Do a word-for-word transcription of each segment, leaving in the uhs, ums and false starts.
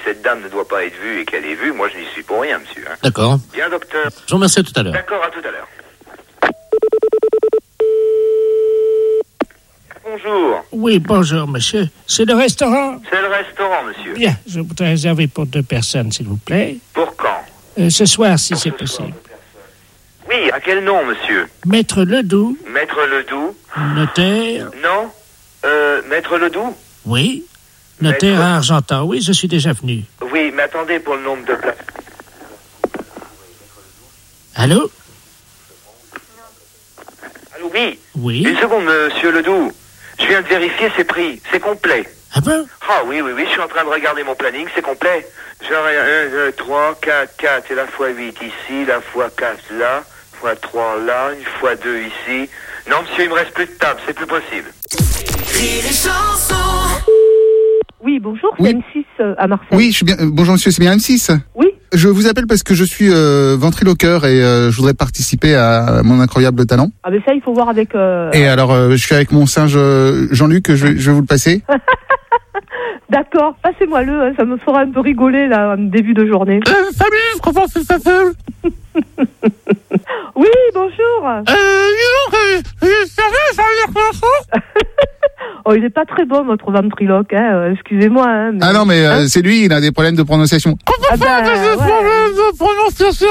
cette dame ne doit pas être vue et qu'elle est vue, moi je n'y suis pour rien, monsieur. Hein. D'accord. Bien, docteur. Je vous remercie, à tout à l'heure. D'accord, à tout à l'heure. Bonjour. Oui, bonjour, monsieur. C'est le restaurant? C'est le restaurant, monsieur. Bien, je voudrais réserver pour deux personnes, s'il vous plaît. Pour quand? Euh, ce soir, si c'est possible. Oui, à quel nom, monsieur? Maître Ledoux. Maître Ledoux. Notaire. Non. Euh, Maître Ledoux? Oui. Notaire Maître... à Argentan. Oui, je suis déjà venu. Oui, mais attendez pour le nombre de places. Allô? Allô, oui. Oui. Une seconde, monsieur Ledoux. Je viens de vérifier ses prix. C'est complet. Ah bon? Ah oui, oui, oui, je suis en train de regarder mon planning, c'est complet. J'aurai un, deux, trois, quatre, quatre, et la fois huit ici, la fois quatre là, fois trois là, une fois deux ici. Non, monsieur, il me reste plus de table, c'est plus possible. Oui, bonjour, c'est oui. M six euh, à Marseille. Oui, je suis bien. euh, bonjour monsieur, c'est bien M six? Oui. Je vous appelle parce que je suis euh, ventriloqueur et euh, je voudrais participer à mon incroyable talent. Ah ben ça, il faut voir avec... Euh... Et alors, euh, je suis avec mon singe euh, Jean-Luc, je, vais- je vais vous le passer. D'accord, passez-moi-le, hein, ça me fera un peu rigoler, là, en début de journée. Euh, salut, comment ça s'appelle? Oui, bonjour. Euh, dis donc, euh, euh, sérieux, ça veut dire quoi, ça? Oh, il est pas très bon, votre ventriloque, hein, euh, excusez-moi. Hein, mais... Ah non, mais euh, Hein c'est lui, il a des problèmes de prononciation. Comment Ah ça, ben, des ouais. problèmes de prononciation?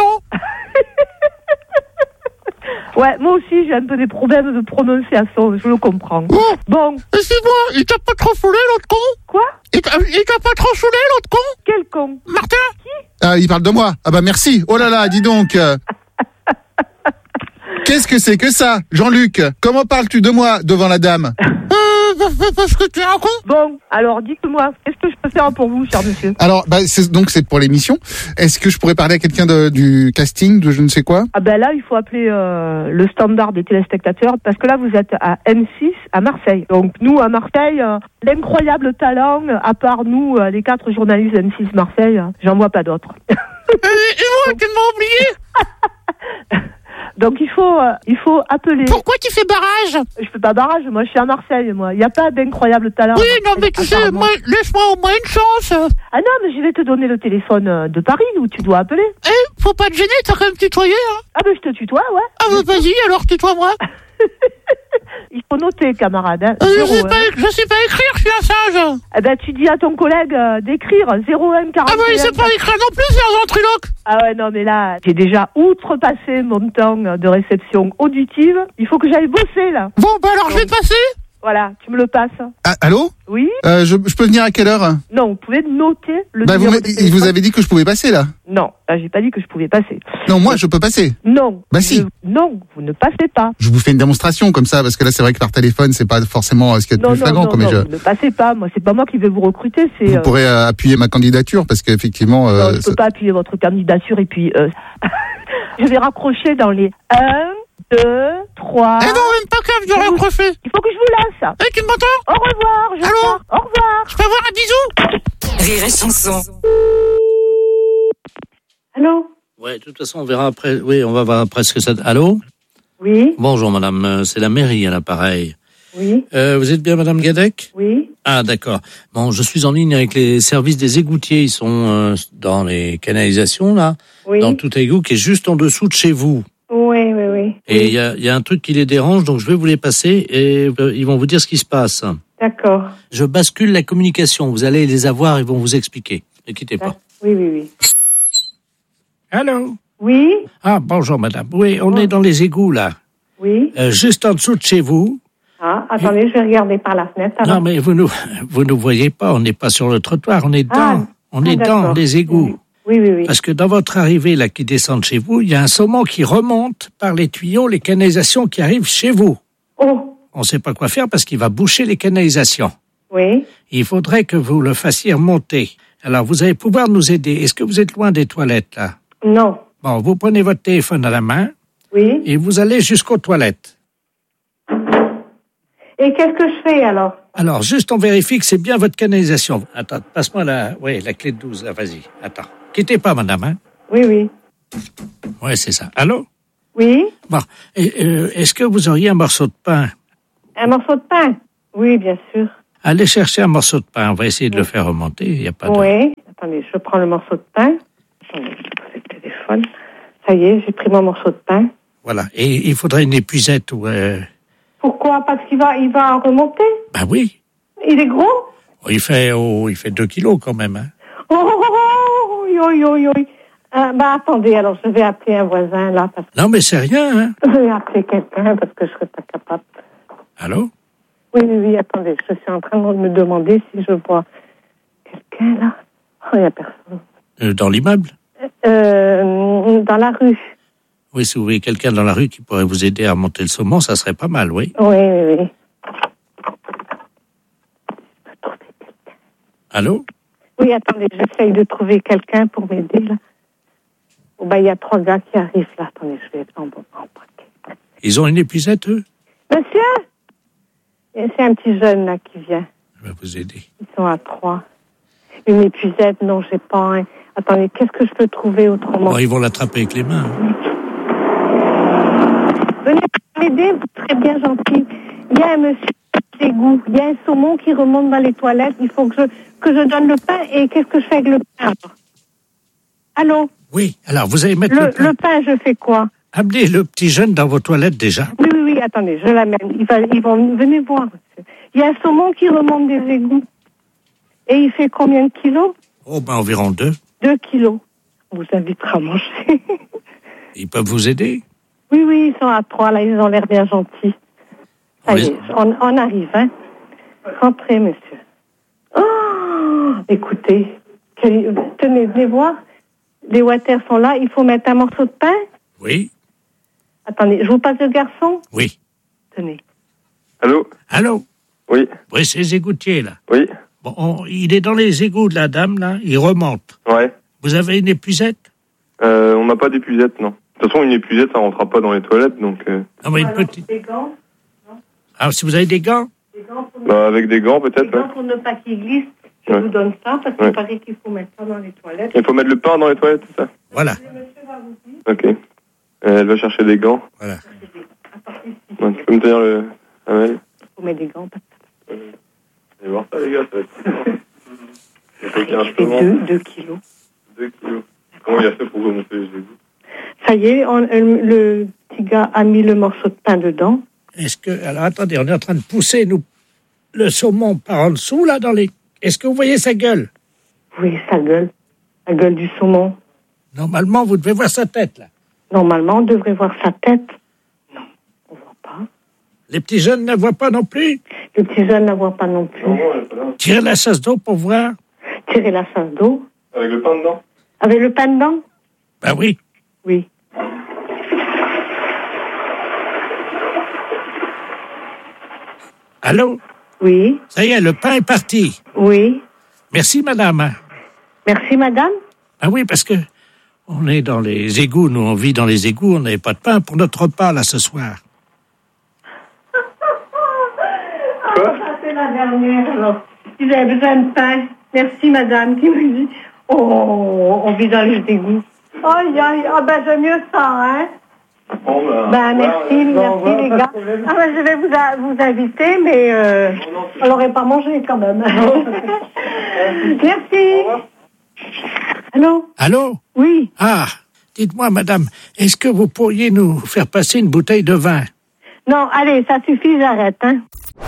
Ouais, moi aussi, j'ai un peu des problèmes de prononciation, je le comprends. Oh, Bon, excuse-moi, il t'a pas trop saoulé, l'autre con? quoi? Il t'a il t'a pas trop saoulé, l'autre con? Quel con? Martin? Ah, il parle de moi. Ah bah merci. Oh là là, dis donc. euh. Qu'est-ce que c'est que ça, Jean-Luc? Comment parles-tu de moi devant la dame? Euh, parce que tu es un con? Bon, alors dites-moi, qu'est-ce que je peux faire pour vous, cher monsieur? Alors, bah, c'est, donc c'est pour l'émission. Est-ce que je pourrais parler à quelqu'un de- du casting, de je ne sais quoi? Ah ben là, il faut appeler euh, le standard des téléspectateurs, parce que là, vous êtes à M six, à Marseille. Donc nous, à Marseille, euh, l'incroyable talent, à part nous, euh, les quatre journalistes M six Marseille, euh, j'en vois pas d'autres. Et, et moi, tu m'as oublié? Donc il faut, euh, il faut appeler... Pourquoi tu fais barrage? Je fais pas barrage, moi je suis à Marseille, moi. Il n'y a pas d'incroyable talent. Oui, à non, Marseille, mais tu sais, apparemment. moi, laisse-moi au moins une chance. Ah non, mais je vais te donner le téléphone euh, de Paris où tu dois appeler. Eh, faut pas te gêner, t'as quand même tutoyé, hein? Ah ben je te tutoie, ouais. Ah, bah, vas-y, alors tutoie-moi. Il faut noter, camarade. Hein. Euh, je, Zéro, sais hein. pas, je sais pas écrire, je suis un singe. Eh ben tu dis à ton collègue euh, d'écrire zéro un quarante et un. Ah, bah, il sait pas écrire non plus, c'est un ventriloque. Ah ouais, non, mais là, j'ai déjà outrepassé mon temps de réception auditive. Il faut que j'aille bosser, là. Bon, bah, alors, je vais te passer. Voilà, tu me le passes. Ah, allô? Oui? euh, je, je peux venir à quelle heure? Non, vous pouvez noter le Bah, vous, numéro m'a- de il téléphone. vous avez dit que je pouvais passer là. Non, là, j'ai pas dit que je pouvais passer. Non, moi je peux passer. Non. Bah, si. Je- Non, vous ne passez pas. Je vous fais une démonstration comme ça, parce que là c'est vrai que par téléphone c'est pas forcément euh, ce qu'il y a de Non, plus non, flagrant. non, quoi, mais non, je- vous ne passez pas. Moi, c'est pas moi qui vais vous recruter, c'est... Vous euh, pourrez euh, appuyer ma candidature parce qu'effectivement. non, Euh, je ne ça- peux pas appuyer votre candidature et puis... euh, je vais raccrocher dans les un, deux, trois... Eh non, même pas capable de raccrocher. Il faut que je vous laisse. Eh, tu m'entends? Au revoir, je Allô? pars. Au revoir. Je peux avoir un bisou? Rire et chanson. Allô? Ouais, de toute façon, on verra après. Oui, on va voir après ce que ça. Allô? Oui, Bonjour, madame. euh, C'est la mairie à l'appareil. oui, Euh, vous êtes bien, madame Gadec? oui. Ah, d'accord. Bon, je suis en ligne avec les services des égoutiers. Ils sont euh, dans les canalisations, là, Oui, dans tout égout qui est juste en dessous de chez vous. oui, oui, oui. Et il y a, il y a un truc qui les dérange, donc je vais vous les passer et euh, ils vont vous dire ce qui se passe. D'accord. Je bascule la communication. Vous allez les avoir, ils vont vous expliquer. Ne quittez pas. Oui, oui, oui. Allô? Oui, Ah, bonjour, madame. Oui, on Bon. est dans les égouts, là. oui. Euh, juste en dessous de chez vous. Ah, attendez, je vais regarder par la fenêtre. alors. Non, mais vous nous, vous nous voyez pas, on n'est pas sur le trottoir, on est dans, Ah, on ah, est dans d'accord. les égouts. Oui, oui, oui. Parce que dans votre arrivée, là, qui descend de chez vous, il y a un saumon qui remonte par les tuyaux, les canalisations qui arrivent chez vous. Oh, On ne sait pas quoi faire parce qu'il va boucher les canalisations. oui. Il faudrait que vous le fassiez remonter. Alors, vous allez pouvoir nous aider. Est-ce que vous êtes loin des toilettes, là? Non. Bon, vous prenez votre téléphone à la main Oui. et vous allez jusqu'aux toilettes. Et qu'est-ce que je fais alors? Alors, juste on vérifie que c'est bien votre canalisation. Attends, passe-moi la, oui, la clé de douze, là, vas-y. Attends. Quittez pas, madame, hein? Oui, oui. Ouais, c'est ça. Allô? Oui. Bon. Et, euh, est-ce que vous auriez un morceau de pain? Un morceau de pain? Oui, bien sûr. Allez chercher un morceau de pain. On va essayer de le faire remonter. Il n'y a pas de... Oui, Attendez, je prends le morceau de pain. Attendez, je pose le téléphone. Ça y est, j'ai pris mon morceau de pain. Voilà. Et il faudrait une épuisette ou... Euh... Pourquoi? Parce qu'il va, il va remonter. Bah oui. Il est gros? Oh, il fait, oh, il fait deux kilos quand même. Hein. Oh, oh, oh, oh, oh, oh, oh. Euh, bah attendez, alors je vais appeler un voisin là. Parce que... Non mais c'est rien. Hein. Je vais appeler quelqu'un parce que je serais pas capable. Allô? Oui, oui, oui, attendez, je suis en train de me demander si je vois quelqu'un là. Oh, il n'y a personne. Euh, dans l'immeuble? Euh, dans la rue. Oui, si vous voyez quelqu'un dans la rue qui pourrait vous aider à monter le saumon, ça serait pas mal, oui. Oui, oui, oui. Allô? Oui, attendez, j'essaye de trouver quelqu'un pour m'aider, là. Oh, ben, il y a trois gars qui arrivent, là. Attendez, je vais en, en paquet. Ils ont une épuisette, eux? Monsieur? C'est un petit jeune, là, qui vient. Je vais vous aider. Ils sont à trois. Une épuisette, non, j'ai pas un... Attendez, qu'est-ce que je peux trouver autrement? Bon, ils vont l'attraper avec les mains. Hein. Venez m'aider, vous serez bien gentil. Il y a un monsieur d'égout, il y a un saumon qui remonte dans les toilettes, il faut que je, que je donne le pain, et qu'est-ce que je fais avec le pain? Allô? Oui, alors vous allez mettre le, le pain. Le pain, je fais quoi? Amenez le petit jeune dans vos toilettes déjà. Oui, oui, oui, attendez, je l'amène. Ils, va, ils vont, venez voir, monsieur. Il y a un saumon qui remonte des égouts. Et il fait combien de kilos? Oh, ben environ deux. Deux kilos. On vous invitera à manger. Ils peuvent vous aider? Oui, oui, ils sont à trois, là, ils ont l'air bien gentils. Ça oui. y est, on, on arrive, hein. Rentrez, monsieur. Oh, écoutez, quel, tenez, venez voir. Les water sont là, il faut mettre un morceau de pain? Oui. Attendez, je vous passe le garçon? Oui. Tenez. Allô? Allô? Oui. Oui, c'est les égoutiers, là. Oui. Bon, on, il est dans les égouts de la dame, là, il remonte. Ouais. Vous avez une épuisette? Euh, on n'a pas d'épuisette, non. De toute façon, une épuisette, ça rentrera pas dans les toilettes, donc... Euh... Non, mais une Alors, petite... des gants? Non. Ah, si vous avez des gants? Des gants pour ne... Bah, avec des gants, peut-être, Des gants ouais. pour ne pas qu'ils glissent. Je ouais. vous donne ça, parce qu'il ouais. paraît qu'il faut mettre ça dans les toilettes. Il faut mettre le pain dans les toilettes, c'est ça? Voilà. Le monsieur va vous dire. Ok. Euh, elle va chercher des gants. Voilà. Donc, tu peux me tenir le... Amel? Il faut mettre des gants. Vous allez voir ça, les gars, ça va être... Il faut qu'il y ait un Je fais saumon. deux, deux kilos. Deux kilos. Comment il a fait pour remonter les égouts? Ça y est, on, le petit gars a mis le morceau de pain dedans. Est-ce que... Alors, attendez, on est en train de pousser, nous, le saumon par en dessous, là, dans les... Est-ce que vous voyez sa gueule? Oui, sa gueule. La gueule du saumon. Normalement, vous devez voir sa tête, là. Normalement, on devrait voir sa tête. Non, on voit pas. Les petits jeunes ne voient pas non plus? Le petit jeune ne la voit pas non plus. Non, elle est pas là. Tirez la chasse d'eau pour voir. Tirer la chasse d'eau. Avec le pain dedans? Avec le pain dedans? Ben oui. Oui. Allô? Oui. Ça y est, le pain est parti. Oui. Merci, madame. Merci, madame. Ah oui, parce que on est dans les égouts, nous, on vit dans les égouts, on n'avait pas de pain pour notre repas, là, ce soir. Quoi? Ah, ça, c'est la dernière, alors. Ils avaient besoin de pain. Merci, madame, qui me dit, oh, on vit dans les égouts. Aïe, aïe, ah ben, j'aime mieux ça, hein. Bon, ben... Ben, merci, ouais, merci, ouais, les pas gars. de problème. Ah ben, je vais vous, a- vous inviter, mais euh, on n'aurait pas mangé, quand même. Merci. Allô? Allô? Oui. Ah, dites-moi, madame, est-ce que vous pourriez nous faire passer une bouteille de vin? Non, allez, ça suffit, j'arrête, hein.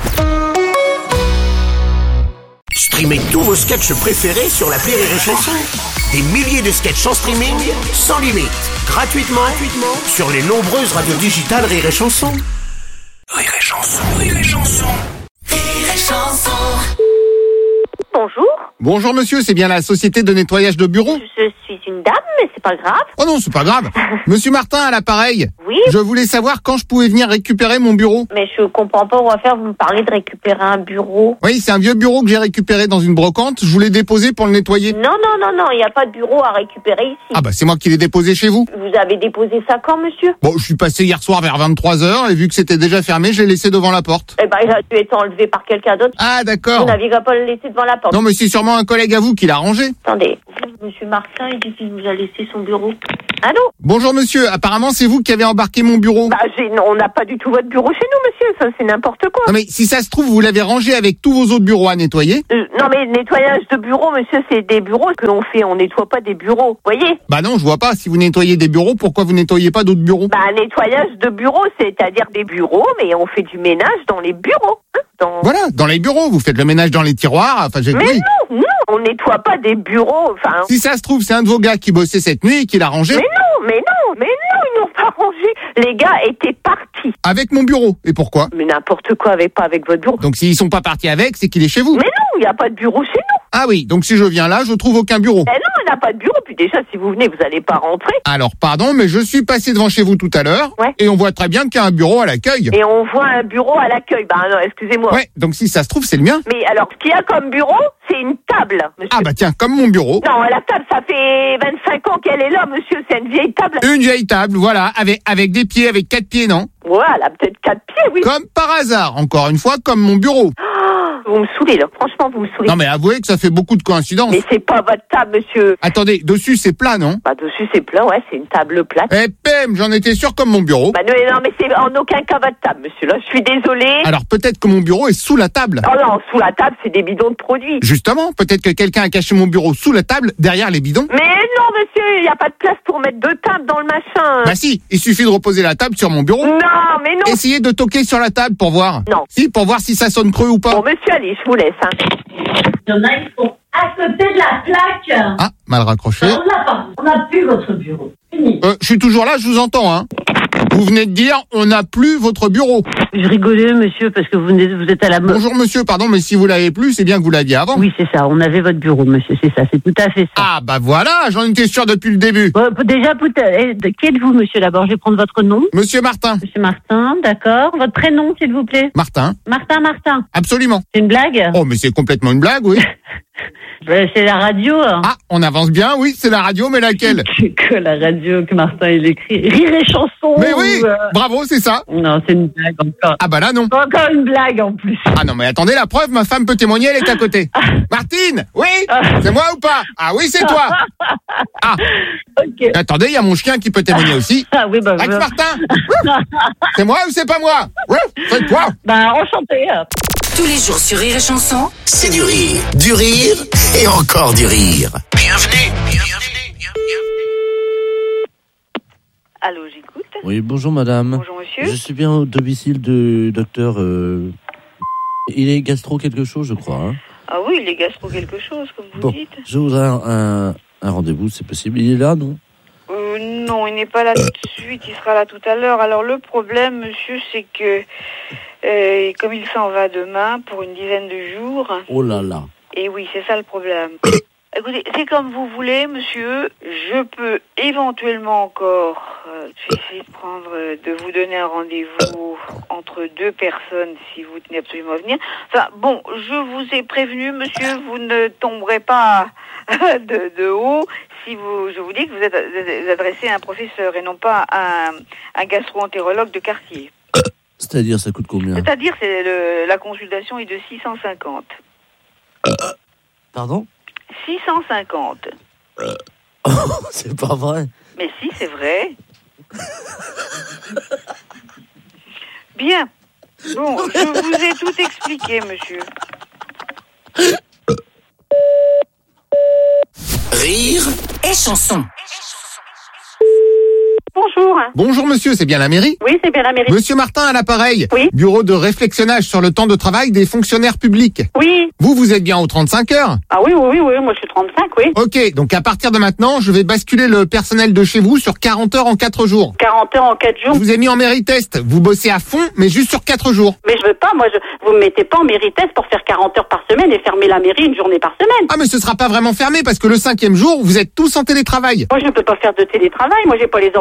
Streamez tous vos sketchs préférés sur l'appli Rire et Chanson. Des milliers de sketchs en streaming, sans limite, gratuitement, gratuitement sur les nombreuses radios digitales Rire et Chanson. Rire et Chanson, Rire et Chanson, Rire et Chanson. Bonjour, Bonjour monsieur, c'est bien la société de nettoyage de bureaux? je suis une dame, mais c'est pas grave. Oh non, c'est pas grave. Monsieur Martin à l'appareil. Oui, Je voulais savoir quand je pouvais venir récupérer mon bureau. mais je comprends pas, on va faire, vous me parlez de récupérer un bureau. Oui, c'est un vieux bureau que j'ai récupéré dans une brocante. Je voulais déposer pour le nettoyer. Non, non, non, non, il n'y a pas de bureau à récupérer ici. Ah bah c'est moi qui l'ai déposé chez vous. Vous avez déposé ça quand, monsieur? Bon, je suis passé hier soir vers vingt-trois heures et vu que c'était déjà fermé, je l'ai laissé devant la porte. Eh ben, il a dû être enlevé par quelqu'un d'autre. Ah Vous d'accord. n'aviez qu'à pas le laisser devant la porte. Non mais c'est sûrement un collègue à vous qui l'a rangé. Attendez. Monsieur Martin, il dit qu'il vous a laissé son bureau. Allô? Bonjour monsieur, apparemment c'est vous qui avez embarqué mon bureau. Bah, j'ai, non, on n'a pas du tout votre bureau chez nous, monsieur. Ça, c'est n'importe quoi. Non mais si ça se trouve, vous l'avez rangé avec tous vos autres bureaux à nettoyer. Euh, non, mais nettoyage de bureau, monsieur, c'est des bureaux que l'on fait. On nettoie pas des bureaux, voyez? Bah non, je vois pas. Si vous nettoyez des bureaux, pourquoi vous nettoyez pas d'autres bureaux? Bah, nettoyage de bureau, c'est-à-dire des bureaux, mais on fait du ménage dans les bureaux. Hein, dans... Voilà, dans les bureaux, vous faites le ménage dans les tiroirs. Enfin, j'ai Mais oui. non, non, on nettoie pas des bureaux. Enfin. Si ça se trouve, c'est un de vos gars qui bossait cette nuit et qui l'a rangé. Mais non, mais non, mais non, ils n'ont pas rangé. Les gars étaient partis. Avec mon bureau. Et pourquoi? Mais n'importe quoi, avec pas avec votre bureau. Donc s'ils sont pas partis avec, c'est qu'il est chez vous. Mais non, il n'y a pas de bureau chez nous. Ah oui, donc si je viens là, je trouve aucun bureau. Eh non, il n'y a pas de bureau. Puis déjà, si vous venez, vous n'allez pas rentrer. Alors pardon, mais je suis passé devant chez vous tout à l'heure. Ouais. Et on voit très bien qu'il y a un bureau à l'accueil. Et on voit un bureau à l'accueil. Bah non, excusez-moi. Ouais, donc si ça se trouve, c'est le mien. Mais alors, ce qu'il y a comme bureau, c'est une table, monsieur. Ah bah tiens, comme mon bureau. Non, la table, ça fait vingt-cinq ans qu'elle est là, monsieur. C'est une vieille table. Une vieille table, voilà, avec, avec des pieds, avec quatre pieds, non? Voilà, peut-être quatre pieds, oui. Comme par hasard, encore une fois, comme mon bureau. Oh, vous me saoulez, là. Franchement, vous me saoulez. Non mais avouez que ça fait beaucoup de coïncidences. Mais c'est pas votre table, monsieur. Attendez, dessus c'est plat, non? Bah, dessus, c'est plat, ouais, c'est une table plate. Eh pem, j'en étais sûr comme mon bureau. Bah, non, mais, non, mais c'est en aucun cas votre table, monsieur. Là, je suis désolée. Alors peut-être que mon bureau est sous la table. Oh non, sous la table, c'est des bidons de produits. Justement, peut-être que quelqu'un a caché mon bureau sous la table, derrière les bidons. Mais non, monsieur, il n'y a pas de place pour mettre deux tables dans le machin. Bah si, il suffit de reposer la table sur mon bureau. Non, mais non. Essayez de toquer sur la table pour voir. Non. Si, pour voir si ça sonne creux ou pas. Bon, monsieur, allez, je vous laisse, hein. Il y en a, ils sont à côté de la plaque. Ah, mal raccroché. On l'a pas. On n'a plus votre bureau. Fini. Euh, je suis toujours là, je vous entends, hein. Vous venez de dire, on n'a plus votre bureau. Je rigolais, monsieur, parce que vous, vous êtes à la mode. Bonjour monsieur, pardon, mais si vous l'avez plus, c'est bien que vous l'aviez avant. Oui, c'est ça. On avait votre bureau, monsieur. C'est ça. C'est tout à fait ça. Ah, bah voilà, j'en étais sûr depuis le début. Bon, déjà, peut-être, qui êtes-vous, monsieur, d'abord? Je vais prendre votre nom. Monsieur Martin. Monsieur Martin, d'accord. Votre prénom, s'il vous plaît? Martin. Martin, Martin. Absolument. C'est une blague? Oh, mais c'est complètement une blague, oui. Ben, c'est la radio. Hein. Ah, on avance bien, oui, c'est la radio, mais laquelle? Que la radio que Martin, il écrit. Rire et chanson. Mais oui, ou, euh... bravo, c'est ça. Non, c'est une blague encore. Ah bah là, non. Encore une blague, en plus. Ah non, mais attendez, la preuve, ma femme peut témoigner, elle est à côté. Martine, oui? C'est moi ou pas? Ah oui, c'est toi. Ah. Ok. Attendez, il y a mon chien qui peut témoigner aussi. Ah oui, bah... Max bah... Martin. C'est moi ou c'est pas moi? Oui, c'est toi. Bah, enchanté. Tous les jours sur Rire et Chanson, C'est du rire, du rire et encore du rire. Bienvenue, bienvenue, bienvenue. Allô, j'écoute. Oui, bonjour madame. Bonjour, monsieur. Je suis bien au domicile du docteur... Euh... Il est gastro quelque chose, je crois. Hein. Ah oui, il est gastro quelque chose, comme vous bon, dites. je voudrais un, un, un rendez-vous, c'est possible. Il est là, non? Euh, non, il n'est pas là tout de suite, il sera là tout à l'heure. Alors le problème, monsieur, c'est que euh, comme il s'en va demain pour une dizaine de jours... Oh là là. Et oui, c'est ça le problème. Écoutez, c'est comme vous voulez, monsieur. Je peux éventuellement encore... Euh, je vais essayer de prendre, euh, de vous donner un rendez-vous entre deux personnes si vous tenez absolument à venir. Enfin, bon, je vous ai prévenu, monsieur, vous ne tomberez pas de, de haut si vous, je vous dis que vous êtes adressé à un professeur et non pas à un, un gastro-entérologue de quartier. C'est-à-dire, ça coûte combien? C'est-à-dire, c'est le, la consultation est de six cent cinquante. Pardon? six cent cinquante. Oh, c'est pas vrai. Mais si, c'est vrai. Bien. Bon, je vous ai tout expliqué, monsieur. Rire et Chanson. Bonjour. Bonjour monsieur, c'est bien la mairie? Oui, c'est bien la mairie. Monsieur Martin à l'appareil. Oui. Bureau de réflexionnage sur le temps de travail des fonctionnaires publics. Oui. Vous, vous êtes bien aux trente-cinq heures? Ah oui, oui, oui, oui, moi je suis trente-cinq, oui. Ok, donc à partir de maintenant, je vais basculer le personnel de chez vous sur quarante heures en quatre jours. quarante heures en quatre jours. Je vous ai mis en mairie-test. Vous bossez à fond, mais juste sur quatre jours. Mais je veux pas, moi, je, vous me mettez pas en mairie-test pour faire quarante heures par semaine et fermer la mairie une journée par semaine. Ah, mais ce sera pas vraiment fermé parce que le cinquième jour, vous êtes tous en télétravail. Moi, je ne peux pas faire de télétravail. Moi, j'ai pas les ordinateurs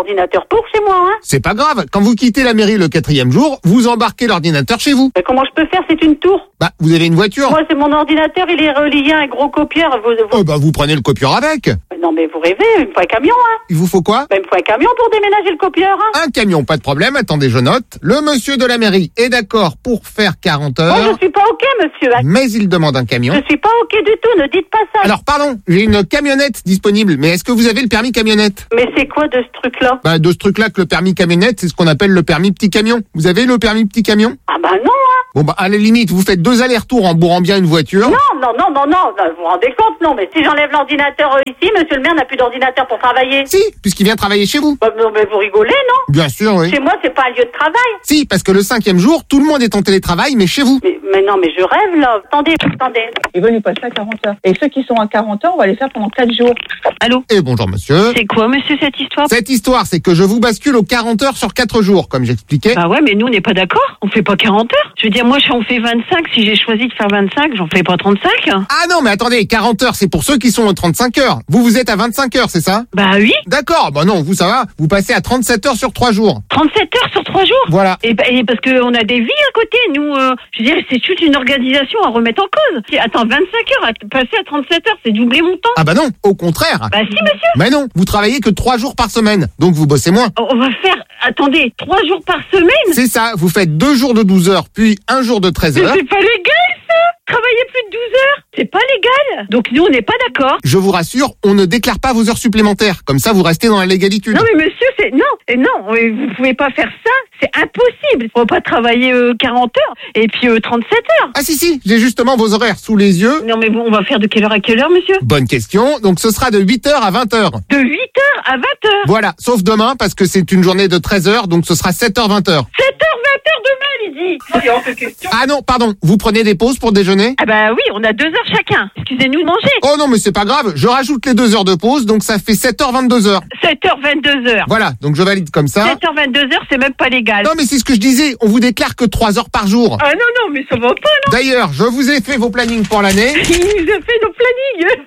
retour chez moi, hein. C'est pas grave. Quand vous quittez la mairie le quatrième jour, vous embarquez l'ordinateur chez vous. Mais comment je peux faire? C'est une tour. Bah, vous avez une voiture. Moi, c'est mon ordinateur, il est relié à un gros copieur. Vous, vous... Oh, bah, vous prenez le copieur avec. Non, mais vous rêvez, il me faut un camion, hein. Il vous faut quoi? Bah, il me faut un camion pour déménager le copieur, hein. Un camion, pas de problème. Attendez, je note. Le monsieur de la mairie est d'accord pour faire quarante heures. Moi, je suis pas OK, monsieur. Mais il demande un camion. Je suis pas OK du tout, ne dites pas ça. Alors, pardon, j'ai une camionnette disponible, mais est-ce que vous avez le permis camionnette? Mais c'est quoi de ce truc-là? Bah, de ce truc-là que le permis camionnette, c'est ce qu'on appelle le permis petit camion. Vous avez le permis petit camion? Ah bah non, hein. Bon, bah, à la limite, vous faites deux allers-retours en bourrant bien une voiture. Non, non, non, non, non, vous vous rendez compte? Non, mais si j'enlève l'ordinateur euh, ici, monsieur le maire n'a plus d'ordinateur pour travailler. Si, puisqu'il vient travailler chez vous. Bah, non, mais vous rigolez, non? Bien sûr, oui. Chez moi, c'est pas un lieu de travail. Si, parce que le cinquième jour, tout le monde est en télétravail, mais chez vous. Mais, mais non, mais je rêve, là. Attendez, attendez. Ils veulent nous passer à quarante heures. Et ceux qui sont à quarante heures, on va les faire pendant quatre jours. Allô? Et bonjour, monsieur. C'est quoi, monsieur, cette histoire? Cette histoire, c'est que je vous bascule aux quarante heures sur quatre jours, comme j'expliquais. Bah ouais, mais nous, on n'est pas d'accord. On fait pas quarante heures. Je veux dire, moi, si on fait vingt-cinq, si j'ai choisi de faire vingt-cinq, j'en fais pas trente-cinq. Ah non, mais attendez, quarante heures, c'est pour ceux qui sont aux trente-cinq heures. Vous, vous êtes à vingt-cinq heures, c'est ça? Bah oui. D'accord, bah non, vous, ça va. Vous passez à trente-sept heures sur trois jours. trente-sept heures sur trois jours? Voilà. Et, bah, et parce qu'on a des vies à côté, nous, euh, je veux dire, c'est toute une organisation à remettre en cause. Attends, vingt-cinq heures, à passer à trente-sept heures, c'est doubler mon temps. Ah bah non, au contraire. Bah si, monsieur. Mais non, vous travaillez que trois jours par semaine, donc vous bossez moins. On va faire, attendez, trois jours par semaine? C'est ça, vous faites deux jours de douze heures, puis un jour de treize heures. Mais c'est pas légal, ça! Travailler plus de douze heures, c'est pas légal. Donc nous, on n'est pas d'accord. Je vous rassure, on ne déclare pas vos heures supplémentaires. Comme ça, vous restez dans la légalité. Non mais monsieur, c'est non, et non, vous pouvez pas faire ça. C'est impossible. On va pas travailler euh, quarante heures et puis euh, trente-sept heures. Ah si si, j'ai justement vos horaires sous les yeux. Non mais bon, on va faire de quelle heure à quelle heure, monsieur? Bonne question. Donc ce sera de huit heures à vingt heures. De huit heures à vingt heures. Voilà, sauf demain parce que c'est une journée de treize heures, donc ce sera sept heures vingt heures. sept heures vingt heures demain, Lydie. C'est hors de question. Ah non, pardon, vous prenez des pauses pour déjeuner? Ah bah oui, on a deux heures chacun. Excusez-nous de manger. Oh non, mais c'est pas grave, je rajoute les deux heures de pause, donc ça fait sept heures vingt-deux heures. sept heures vingt-deux heures. Voilà, donc je valide comme ça. sept heures vingt-deux heures, c'est même pas légal. Non mais c'est ce que je disais, on vous déclare que trois heures par jour. Ah non, non, mais ça va pas, non. D'ailleurs, je vous ai fait vos plannings pour l'année. Il nous a fait nos plannings.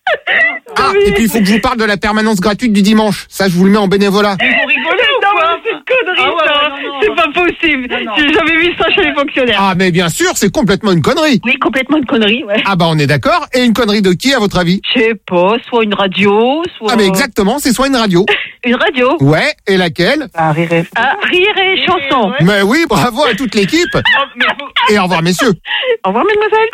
Ah, et puis il faut que je vous parle de la permanence gratuite du dimanche. Ça, je vous le mets en bénévolat. Mais vous rigolez ou quoi? C'est une connerie, ah ouais, ça. Non, non, c'est pas possible. Non, non. J'ai jamais vu ça chez les fonctionnaires. Ah, mais bien sûr, c'est complètement une connerie. Oui, complètement une connerie, ouais. Ah bah on est d'accord. Et une connerie de qui, à votre avis? Je sais pas, soit une radio, soit... Ah mais exactement, c'est soit une radio. Une radio? Ouais, et laquelle? Ah, rire et... Ah, rire et chanson. Ouais. Mais oui, bravo à toute l'équipe. Vous... Et au revoir, messieurs. Au revoir, mademoiselle.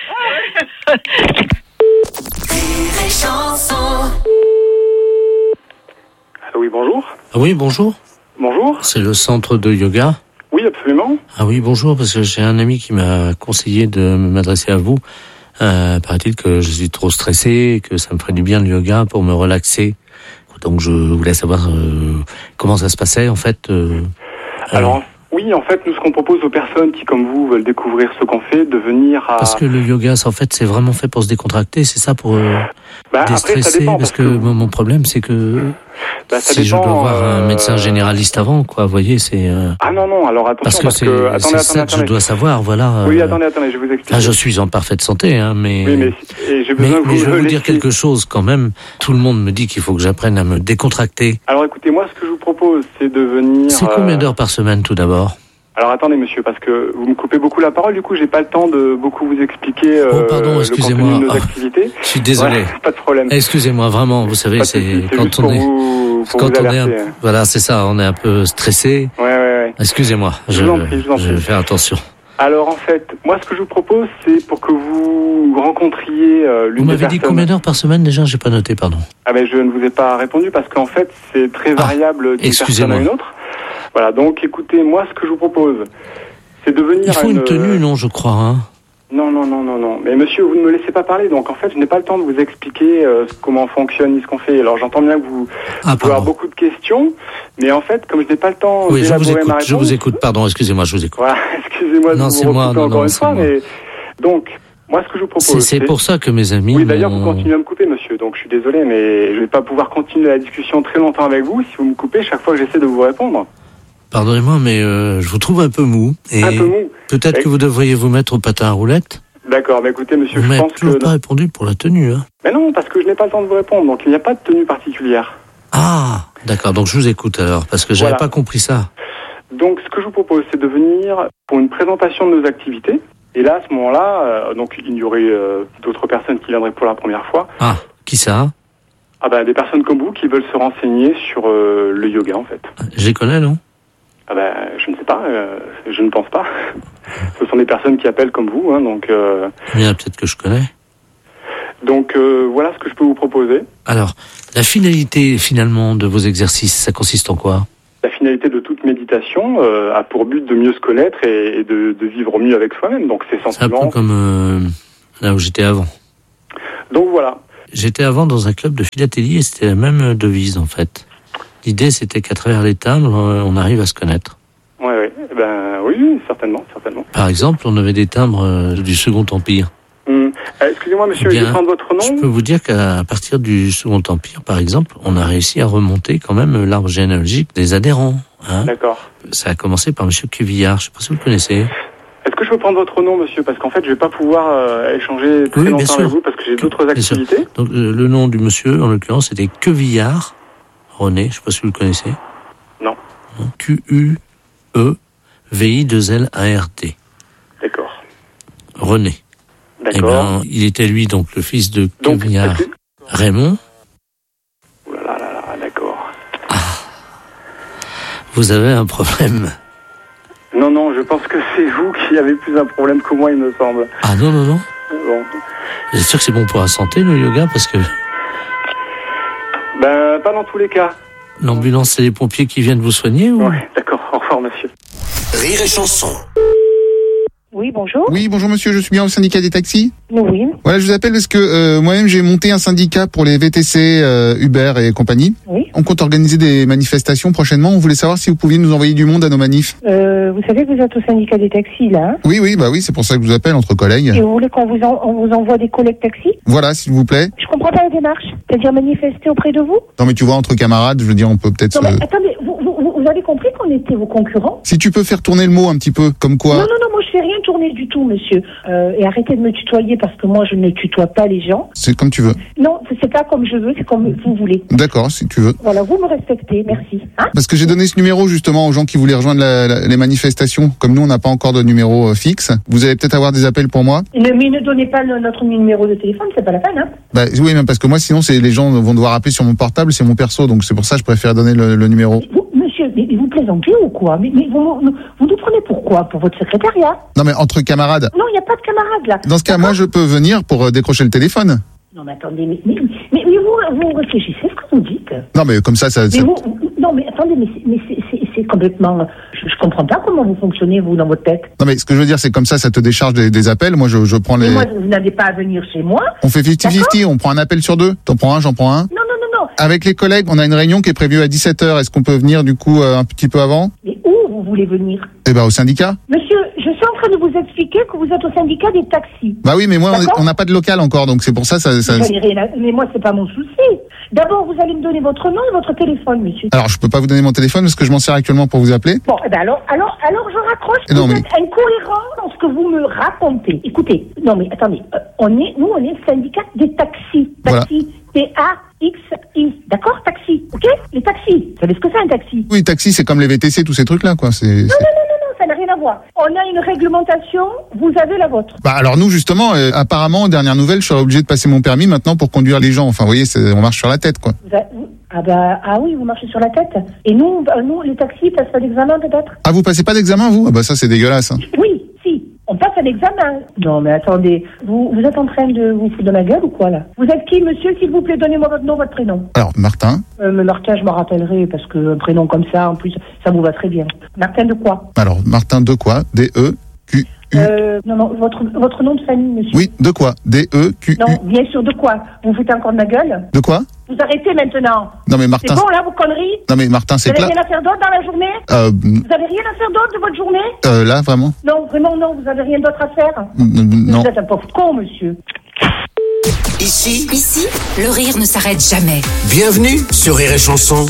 Ah oui, bonjour. Ah oui, bonjour. Bonjour. C'est le centre de yoga? Oui, absolument. Ah oui, bonjour, parce que j'ai un ami qui m'a conseillé de m'adresser à vous. Euh, paraît-il que je suis trop stressé et que ça me ferait du bien le yoga pour me relaxer. Donc je voulais savoir euh, comment ça se passait en fait. Euh, Alors, oui, en fait, nous, ce qu'on propose aux personnes qui, comme vous, veulent découvrir ce qu'on fait, de venir à... Parce que le yoga, en fait, c'est vraiment fait pour se décontracter, c'est ça, pour euh, bah, déstresser. Après, ça dépend, parce, parce que, que mon problème, c'est que bah, ça si dépend, je dois voir un euh... médecin généraliste avant, quoi, vous voyez, c'est... Euh... Ah non, non, alors attention, parce que parce c'est, que... Attendez, c'est attendez, ça attendez. que je dois savoir, voilà. Oui, euh... attendez, attendez, je vous explique. Là, je suis en parfaite santé, hein, mais... Oui, mais, et j'ai besoin mais, que vous mais je vais vous laissiez... dire quelque chose, quand même. Tout le monde me dit qu'il faut que j'apprenne à me décontracter. Alors écoutez, moi, ce que je vous propose, c'est de venir... C'est combien d'heures par semaine, tout d'abord? Alors attendez monsieur, parce que vous me coupez beaucoup la parole, du coup j'ai pas le temps de beaucoup vous expliquer euh, oh, pardon, excusez-moi. le contenu de nos oh, activités. Je suis désolé. Ouais, pas de problème. Excusez-moi, vraiment, vous savez, c'est, c'est quand on est, vous, quand on est, un, voilà, c'est ça, on est un peu stressé. Ouais, ouais, ouais. Excusez-moi, je, je, vous en prie, je, vous en je prie. vais faire attention. Alors en fait, moi ce que je vous propose, c'est pour que vous rencontriez euh, l'une Vous m'avez des dit personnes... combien d'heures par semaine déjà? J'ai pas noté, pardon. Ah ben je ne vous ai pas répondu parce qu'en fait c'est très variable ah, d'une personne à une autre. Voilà, donc écoutez, moi ce que je vous propose, c'est de venir. Il faut à une, une tenue, non, je crois. Hein. Non, non, non, non, non. Mais monsieur, vous ne me laissez pas parler, donc en fait, je n'ai pas le temps de vous expliquer euh, comment fonctionne ce qu'on fait. Alors j'entends bien que vous, ah, vous pouvez avoir beaucoup de questions, mais en fait, comme je n'ai pas le temps oui, d'élaborer je vous écoute, ma réponse... je vous écoute, pardon, excusez-moi, je vous écoute. Voilà, excusez-moi de non, vous c'est moi, non, encore non, une fois, moi. mais... Donc, moi, ce que je vous propose... C'est, c'est pour ça que mes amis... Oui, d'ailleurs, m'ont... vous continuez à me couper, monsieur, donc je suis désolé, mais je ne vais pas pouvoir continuer la discussion très longtemps avec vous si vous me coupez chaque fois que j'essaie de vous répondre. Pardonnez-moi, mais euh, je vous trouve un peu mou. Et un peu mou. Peut-être et... que vous devriez vous mettre au patin à roulettes. D'accord, mais écoutez, monsieur, vous je pense que... Vous m'avez toujours pas répondu pour la tenue, hein. Mais non, parce que je n'ai pas le temps de vous répondre, donc il n'y a pas de tenue particulière. Ah, D'accord, donc je vous écoute alors, parce que j'avais Voilà. pas compris ça. Donc, ce que je vous propose, c'est de venir pour une présentation de nos activités. Et là, à ce moment-là, euh, donc il y aurait euh, d'autres personnes qui viendraient pour la première fois. Ah, qui ça? Ah ben, des personnes comme vous qui veulent se renseigner sur euh, le yoga, en fait. Je les connais, non? Ah ben, je ne sais pas, euh, je ne pense pas. Ce sont des personnes qui appellent comme vous, hein, donc... Euh, Il y en a peut-être que je connais. donc, euh, voilà ce que je peux vous proposer. Alors, la finalité, finalement, de vos exercices, ça consiste en quoi? La finalité de toute méditation euh, a pour but de mieux se connaître et, et de, de vivre mieux avec soi-même. Donc, c'est C'est un peu simplement... comme euh, là où j'étais avant. Donc, voilà. J'étais avant dans un club de philatélie et c'était la même devise, en fait. L'idée, c'était qu'à travers les timbres, on arrive à se connaître. Ouais, ouais. Eh ben, oui, oui, certainement, certainement. Par exemple, on avait des timbres euh, du Second Empire. Hum. Euh, excusez-moi, monsieur, Bien, je vais prendre votre nom. Je peux vous dire qu'à partir du Second Empire, par exemple, on a réussi à remonter quand même l'arbre généalogique des adhérents. Hein. D'accord. Ça a commencé par monsieur Cuvillard, je sais pas si vous le connaissez. Est-ce que je peux prendre votre nom, monsieur? Parce qu'en fait, je vais pas pouvoir euh, échanger très Oui, bien longtemps sûr. avec vous parce que j'ai d'autres Bien sûr. activités. Donc, euh, le nom du monsieur, en l'occurrence, c'était Quevillard René, je sais pas si vous le connaissez. Non. Q U E V I deux L A R D. D'accord. René. D'accord. Eh ben, il était lui donc le fils de Donc, Quevillard est-ce que- Raymond. Ouh là là là là, d'accord. Vous avez un problème. Non, non, je pense que c'est vous qui avez plus un problème que moi, il me semble. Ah non, non, non. Bon. Vous êtes sûr que c'est bon pour la santé, le yoga? Parce que Ben, pas dans tous les cas. l'ambulance, c'est les pompiers qui viennent vous soigner ou... Ouais, d'accord. Au revoir, monsieur. Rire et chanson. Oui, bonjour. Oui, bonjour monsieur, je suis bien au syndicat des taxis. Oui. Voilà, je vous appelle parce que euh, moi-même j'ai monté un syndicat pour les V T C, euh, Uber et compagnie. Oui. On compte organiser des manifestations prochainement. On voulait savoir si vous pouviez nous envoyer du monde à nos manifs. Euh, vous savez que vous êtes au syndicat des taxis, là. Hein, Oui, oui, bah oui, c'est pour ça que je vous appelle entre collègues. et vous voulez qu'on vous, en- on vous envoie des collègues taxis? Voilà, s'il vous plaît. Je comprends pas la démarche. C'est-à-dire manifester auprès de vous? Non mais tu vois, entre camarades, je veux dire, on peut peut-être... Non, mais se- attendez, vous, vous, vous avez compris qu'on était vos concurrents? Si tu peux faire tourner le mot un petit peu, comme quoi... Non, non, non, moi je fais rien tourner du tout, monsieur. Euh, et arrêtez de me tutoyer parce que moi je ne tutoie pas les gens. C'est comme tu veux. Non, c'est pas comme je veux, c'est comme vous voulez. D'accord, si tu veux. Voilà, vous me respectez, merci. Hein? Parce que j'ai donné ce numéro justement aux gens qui voulaient rejoindre la- la- les manifestations. Comme nous, on n'a pas encore de numéro euh, fixe. Vous allez peut-être avoir des appels pour moi. Ne, mais ne donnez pas le- notre numéro de téléphone, c'est pas la peine, hein? Bah oui, même parce que moi, sinon, c'est les gens vont devoir appeler sur mon portable, c'est mon perso, donc c'est pour ça que je préfère donner le, le numéro. Vous, monsieur, mais, mais vous plaisantez ou quoi? Mais, mais vous, vous, vous nous prenez pour quoi? Pour votre secrétariat? Non, mais entre camarades. Non, il n'y a pas de camarades là. Dans ce cas, moi, je peux venir pour euh, décrocher le téléphone. Non, mais attendez, mais, mais, mais, mais vous, vous réfléchissez ce que vous dites. Non, mais comme ça, ça. ça- Mais vous, non, mais attendez, mais c'est, mais c'est, c'est, c'est complètement. Je, je comprends pas comment vous fonctionnez, vous, dans votre tête. Non, mais ce que je veux dire, c'est comme ça, ça te décharge des, des appels. Moi, je, je prends les. Et moi, vous n'avez pas à venir chez moi. On fait cinquante cinquante, on prend un appel sur deux. T'en prends un, j'en prends un. Non, non, non, non. Avec les collègues, on a une réunion qui est prévue à dix-sept heures. Est-ce qu'on peut venir, du coup, euh, un petit peu avant? Mais où vous voulez venir? Eh ben, au syndicat. Monsieur, je suis en train de vous expliquer que vous êtes au syndicat des taxis. Bah oui, mais moi, on est- D'accord. on n'a pas de local encore, donc c'est pour ça, ça. ça- Vous allez rien à- Mais moi, c'est pas mon souci. D'abord, vous allez me donner votre nom et votre téléphone, monsieur. Alors, je peux pas vous donner mon téléphone parce que je m'en sers actuellement pour vous appeler. Bon, eh ben alors, alors, alors je raccroche. Eh non, vous mais- êtes incohérent dans ce que vous me racontez. Écoutez, non mais attendez, euh, on est, nous on est le syndicat des taxis. Voilà. Taxi, T A X I, d'accord? Taxi, ok? Les taxis. Vous savez ce que c'est un taxi? Oui, taxi, c'est comme les V T C, tous ces trucs-là, quoi. C'est. Non, c'est- non, non, non, non, ça n'a rien à voir. On a une réglementation, vous avez la vôtre. Bah alors nous justement, euh, apparemment, dernière nouvelle, je serais obligé de passer mon permis maintenant pour conduire les gens. Enfin, vous voyez, c'est- on marche sur la tête, quoi. Vous a- vous- Ah bah, ah oui, vous marchez sur la tête. Et nous, bah, nous, les taxis passent pas d'examen peut-être? Ah, vous passez pas d'examen, vous? Ah bah ça, c'est dégueulasse. Hein. Oui, si. On passe un examen. Non, mais attendez. Vous, vous êtes en train de vous foutre de ma gueule ou quoi, là? Vous êtes qui, monsieur? S'il vous plaît, donnez-moi votre nom, votre prénom. Alors, Martin. Euh, mais Martin, je m'en rappellerai, parce que un prénom comme ça, en plus, ça vous va très bien. Martin de quoi? Alors, Martin de quoi? D E Q U. Euh, non, non, votre, votre nom de famille, monsieur. Oui, de quoi? D E Q U. Non, bien sûr, de quoi? Vous vous foutez encore de ma gueule? De quoi? Vous arrêtez maintenant. Non mais C'est Martin. bon, là, vos conneries? Non mais Martin, c'est Vous avez plat. rien à faire d'autre dans la journée? Euh, Vous avez rien à faire d'autre de votre journée? euh, là, vraiment? Non, vraiment, non, vous avez rien d'autre à faire? N- Non. Vous êtes un pauvre con, monsieur. Ici, Ici, le rire ne s'arrête jamais. bienvenue sur Rire et Chanson.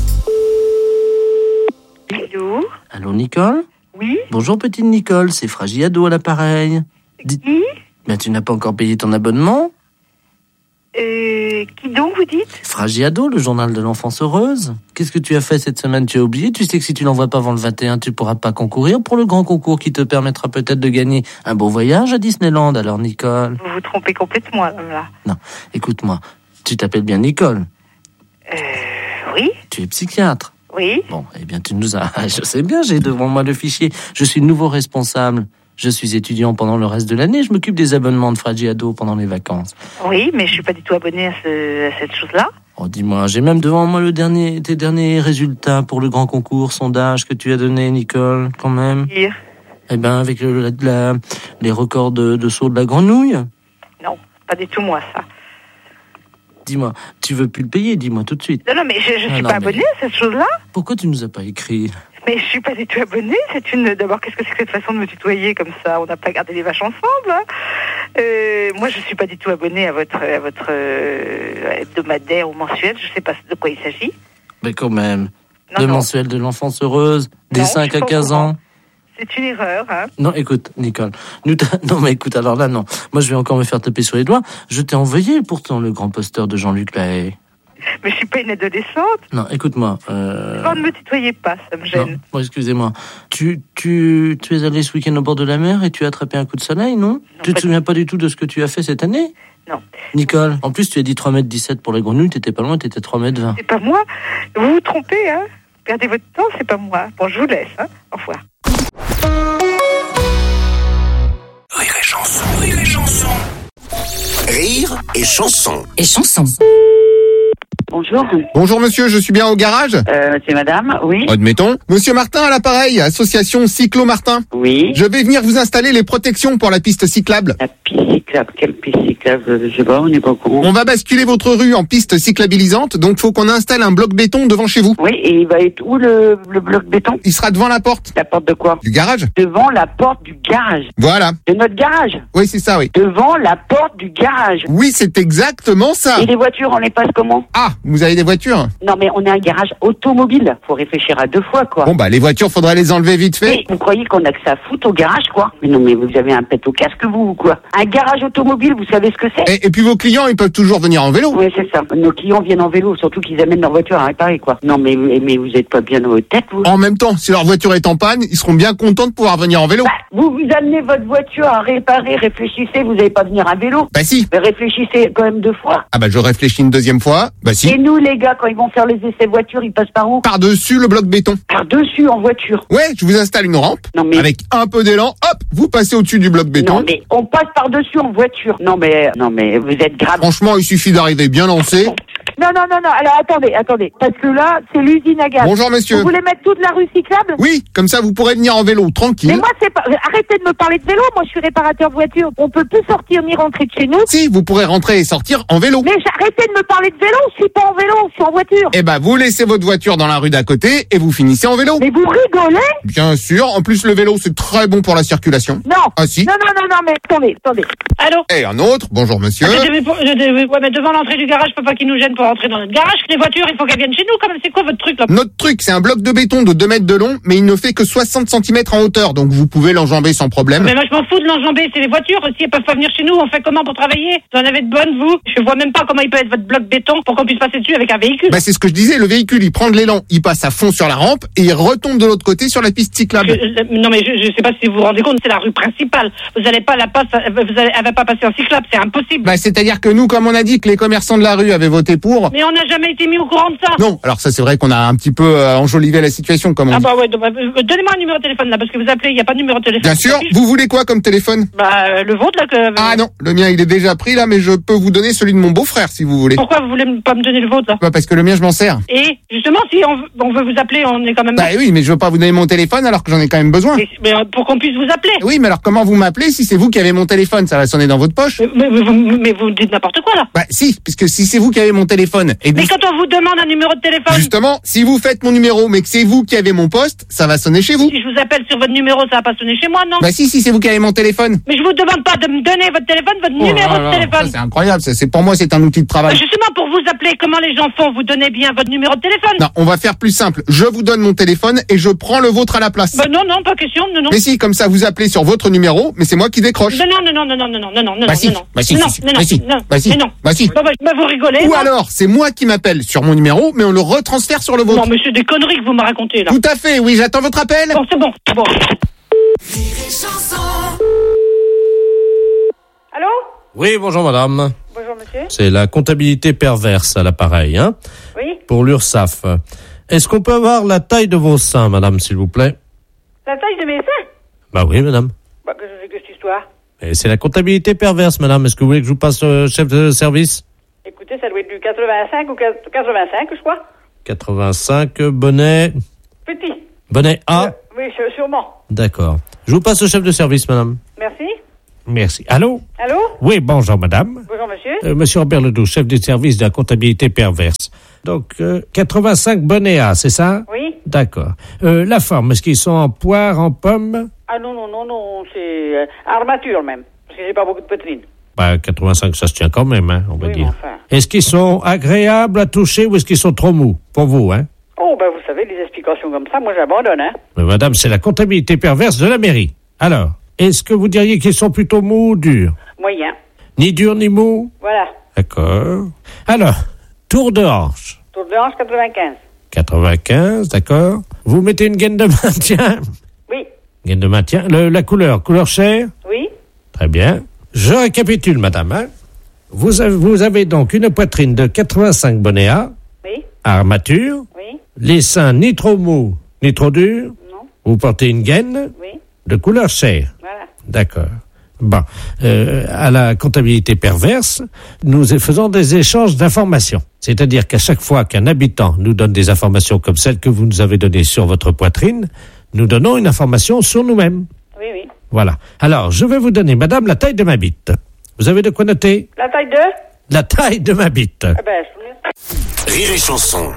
Bisous. Allô, Nicole? Oui. Bonjour, petite Nicole, c'est Fragiado à l'appareil. Dis- Qui? Ben, tu n'as pas encore payé ton abonnement? Euh, qui donc vous dites? Fragiado, le journal de l'enfance heureuse. Qu'est-ce que tu as fait cette semaine? Tu as oublié? Tu sais que si tu l'envoies pas avant le vingt et un, tu pourras pas concourir pour le grand concours qui te permettra peut-être de gagner un beau voyage à Disneyland. Alors, Nicole? Vous vous trompez complètement, là. Non, écoute-moi. Tu t'appelles bien Nicole? Euh, oui. Tu es psychiatre? Oui. Bon, eh bien, tu nous as... Je sais bien, j'ai devant moi le fichier. Je suis le nouveau responsable. Je suis étudiant pendant le reste de l'année. Je m'occupe des abonnements de Fragiado pendant les vacances. Oui, mais je suis pas du tout abonné à, ce, à cette chose-là. Oh, dis-moi, j'ai même devant moi le dernier, tes derniers résultats pour le grand concours, sondage que tu as donné, Nicole, quand même. Dire. Eh ben, avec le, la, la, les records de, de saut de la grenouille. Non, pas du tout moi, ça. Dis-moi, tu veux plus le payer, dis-moi tout de suite. Non, non, mais je, je ah, suis non, pas mais... abonné à cette chose-là. Pourquoi tu nous as pas écrit? Mais je suis pas du tout abonnée. C'est une. D'abord, qu'est-ce que c'est que cette façon de me tutoyer comme ça? On n'a pas gardé les vaches ensemble. Hein. Euh, moi, je suis pas du tout abonnée à votre à votre euh, hebdomadaire ou mensuel. Je sais pas de quoi il s'agit. Mais quand même. Non, le non. mensuel de l'enfance heureuse, des non, cinq à quinze ans. C'est une erreur, hein. Non, écoute, Nicole. Nous non, mais écoute, alors là, non. Moi, je vais encore me faire taper sur les doigts. Je t'ai envoyé pourtant le grand poster de Jean-Luc Lahaye. Mais je suis pas une adolescente. Non, écoute-moi. Euh... Oh, ne me tutoyez pas, ça me gêne. Non, bon, excusez-moi. Tu, tu, tu es allé ce week-end au bord de la mer et tu as attrapé un coup de soleil, non, non Tu te souviens pas du tout de ce que tu as fait cette année? Non. Nicole, en plus, tu as dit trois mètres dix-sept pour les grenouilles, t'étais pas loin, t'étais trois mètres vingt. C'est pas moi. Vous vous trompez, hein. Perdez votre temps, c'est pas moi. Bon, je vous laisse, hein. Au revoir. Rire et chanson, rire et chanson. Rire et chanson. Et chanson. Bonjour. Bonjour monsieur, je suis bien au garage? Euh, c'est madame, oui. Admettons. Monsieur Martin à l'appareil, association Cyclo Martin. Oui. Je vais venir vous installer les protections pour la piste cyclable. La piste cyclable, quelle piste cyclable? Je sais pas, on n'est pas au courant. On va basculer votre rue en piste cyclabilisante, donc faut qu'on installe un bloc béton devant chez vous. Oui, et il va être où le, le bloc béton? Il sera devant la porte. La porte de quoi? Du garage. Devant la porte du garage. Voilà. De notre garage? Oui, c'est ça, oui. Devant la porte du garage. Oui, c'est exactement ça. Et les voitures, on les passe comment? Ah, vous avez des voitures? Non, mais on est un garage automobile. Faut réfléchir à deux fois, quoi. Bon, bah, les voitures, faudrait les enlever vite fait. Mais vous croyez qu'on a que ça à foutre au garage, quoi? Mais non, mais vous avez un pet au casque, vous, ou quoi? Un garage automobile, vous savez ce que c'est? Et, et puis vos clients, ils peuvent toujours venir en vélo. Oui, c'est ça. Nos clients viennent en vélo, surtout qu'ils amènent leur voiture à réparer, quoi. Non, mais, mais vous êtes pas bien dans votre tête, vous? En même temps, si leur voiture est en panne, ils seront bien contents de pouvoir venir en vélo. Bah, vous vous amenez votre voiture à réparer, réfléchissez, vous n'allez pas venir à vélo. Bah si. Mais réfléchissez quand même deux fois. Ah bah je réfléchis une deuxième fois. Bah si. Et nous, les gars, quand ils vont faire les essais voitures, ils passent par où? Par-dessus le bloc béton. Par-dessus en voiture? Ouais, je vous installe une rampe. Non, mais... Avec un peu d'élan, hop, vous passez au-dessus du bloc béton. Non, mais on passe par-dessus en voiture. Non, mais, non, mais vous êtes grave. Franchement, il suffit d'arriver bien lancé. Non, non, non, non. Alors, attendez, attendez. Parce que là, c'est l'usine à gaz. Bonjour, monsieur. Vous voulez mettre toute la rue cyclable? Oui, comme ça, vous pourrez venir en vélo, tranquille. Mais moi, c'est pas... Arrêtez de me parler de vélo. Moi, je suis réparateur de voiture. On peut plus sortir ni rentrer de chez nous. Si, vous pourrez rentrer et sortir en vélo. Mais arrêtez de me parler de vélo. Je suis pas en vélo, je suis en voiture. Eh ben, vous laissez votre voiture dans la rue d'à côté et vous finissez en vélo. Mais vous rigolez? Bien sûr. En plus, le vélo, c'est très bon pour la circulation. Non. Ah si. Non, non, non, non, mais attendez, attendez. Allô? Et un autre. Bonjour, monsieur. Ah, je devais, je devais, ouais, mais devant l'entrée du garage, je peux pas qu'ils nous gênent pour rentrer dans notre garage. Les voitures, il faut qu'elles viennent chez nous. Quand même, c'est quoi votre truc là? Notre truc, c'est un bloc de béton de deux mètres de long, mais il ne fait que soixante centimètres en hauteur, donc vous pouvez l'enjamber sans problème. Mais moi, je m'en fous de l'enjamber. C'est les voitures. Si elles peuvent pas venir chez nous, on fait comment pour travailler? Vous en avez de bonnes, vous? Je vois même pas comment il peut être votre bloc béton pour qu'on puisse passer dessus avec un véhicule. Bah, c'est ce que je disais. Le véhicule, il prend de l'élan, il passe à fond sur la rampe et il retombe de l'autre côté sur la piste cyclable. Je, non, mais je, je sais pas si vous vous rendez compte, c'est la rue principale. Vous allez pas la passer, vous allez, elle va pas passer en cyclable, c'est impossible. Bah, c'est-à-dire que nous, comme on a dit que les commerçants de la rue avaient voté pour. Mais on n'a jamais été mis au courant de ça. Non, alors ça, c'est vrai qu'on a un petit peu euh, enjolivé la situation, comme on ah dit. bah ouais, donc, bah, donnez-moi un numéro de téléphone là, parce que vous appelez, il y a pas de numéro de téléphone. Bien sûr. Vous voulez quoi comme téléphone? Bah, euh, le vôtre là que. Ah non, le mien, il est déjà pris là, mais je peux vous donner celui de mon beau-frère si vous voulez. Pourquoi vous voulez pas me donner le vôtre là? Bah, parce que le mien, je m'en sers. Et justement, si on veut, on veut vous appeler, on est quand même. Bah oui, mais je veux pas vous donner mon téléphone alors que j'en ai quand même besoin. Mais, mais euh, pour qu'on puisse vous appeler. Oui, mais alors comment vous m'appelez si c'est vous qui avez mon téléphone? Ça va sonner dans votre poche. Mais, mais, vous, mais vous dites n'importe quoi là. Bah si, puisque si c'est vous qui avez mon téléphone téléphone. Et Mais vous- quand on vous demande un numéro de téléphone, Justement, si vous faites mon numéro, mais que c'est vous qui avez mon poste, ça va sonner chez vous. si je vous appelle sur votre numéro, ça va pas sonner chez moi, non? Bah si, si, c'est vous qui avez mon téléphone. Mais je vous demande pas de me donner votre téléphone, votre Oh numéro là de là, téléphone. ça, c'est incroyable, ça, c'est pour moi c'est un outil de Bah, travail. justement, pour vous appeler, comment les gens font? Vous donnez bien votre numéro de téléphone? Non, on va faire plus simple. Je vous donne mon téléphone et je prends le vôtre à la place. Bah, non, non, pas question, non, non. Mais si, comme ça vous appelez sur votre numéro, mais c'est moi qui décroche. Non, non, non, non, non, non, non, non, non, non, Bah si, non, non. bah si, non, si, si, non, bah si, non, bah si, mais non. bah si. Bah, bah, bah, vous rigolez, Ou moi. alors, c'est moi qui m'appelle sur mon numéro, mais on le retransfère sur le vôtre. Non, mais c'est des conneries que vous me racontez, là. Tout à fait, oui, j'attends votre appel. Bon, c'est bon, c'est bon. Allô? Oui, bonjour madame. Bonjour, monsieur. C'est la comptabilité perverse à l'appareil, hein, Oui? pour l'URSSAF. Est-ce qu'on peut avoir la taille de vos seins, madame, s'il vous plaît? La taille de mes seins? Bah oui, madame. Bah, que je fais que cette histoire. Et c'est la comptabilité perverse, madame. Est-ce que vous voulez que je vous passe euh, chef de service? Écoutez, ça doit être du quatre-vingt-cinq ou quatre-vingt-cinq, je crois. quatre-vingt-cinq, bonnet... Petit. Bonnet A? Oui, sû- sûrement. D'accord. Je vous passe au chef de service, madame. Merci. Merci. Allô? Allô? Oui, bonjour, madame. Bonjour, monsieur. Euh, Monsieur Robert Ledoux, chef du service de la comptabilité perverse. Donc, euh, quatre-vingt-cinq bonnets A, c'est ça? Oui. D'accord. Euh, la forme, est-ce qu'ils sont en poire, en pomme? Ah non, non, non, non, c'est euh, armature même. Parce que j'ai pas beaucoup de poitrine. Bah, quatre-vingt-cinq, ça se tient quand même, hein, on va Oui, dire. mais enfin. Est-ce qu'ils sont agréables à toucher ou est-ce qu'ils sont trop mous? Pour vous, hein? Oh, ben vous savez, les explications comme ça, moi j'abandonne, hein. Mais madame, c'est la comptabilité perverse de la mairie. Alors, est-ce que vous diriez qu'ils sont plutôt mous ou durs? Moyen. Ni durs ni mous? Voilà. D'accord. Alors, tour de hanche. Tour de hanche quatre-vingt-quinze. quatre-vingt-quinze, d'accord. Vous mettez une gaine de maintien? Oui. Gaine de maintien. Le- la couleur, couleur chair? Oui. Très bien. Je récapitule, madame. Hein. Vous, avez, vous avez donc une poitrine de quatre-vingt-cinq bonnets A, Oui. armature, Oui. les seins ni trop mous, ni trop durs. Non. Vous portez une gaine Oui. de couleur chair. Voilà. D'accord. Bon, euh, à la comptabilité perverse, nous faisons des échanges d'informations. C'est-à-dire qu'à chaque fois qu'un habitant nous donne des informations comme celles que vous nous avez données sur votre poitrine, nous donnons une information sur nous-mêmes. Oui, oui. Voilà. Alors, je vais vous donner, madame, la taille de ma bite. Vous avez de quoi noter? La taille de? La taille de ma bite. Ah ben, je... Rire et chanson.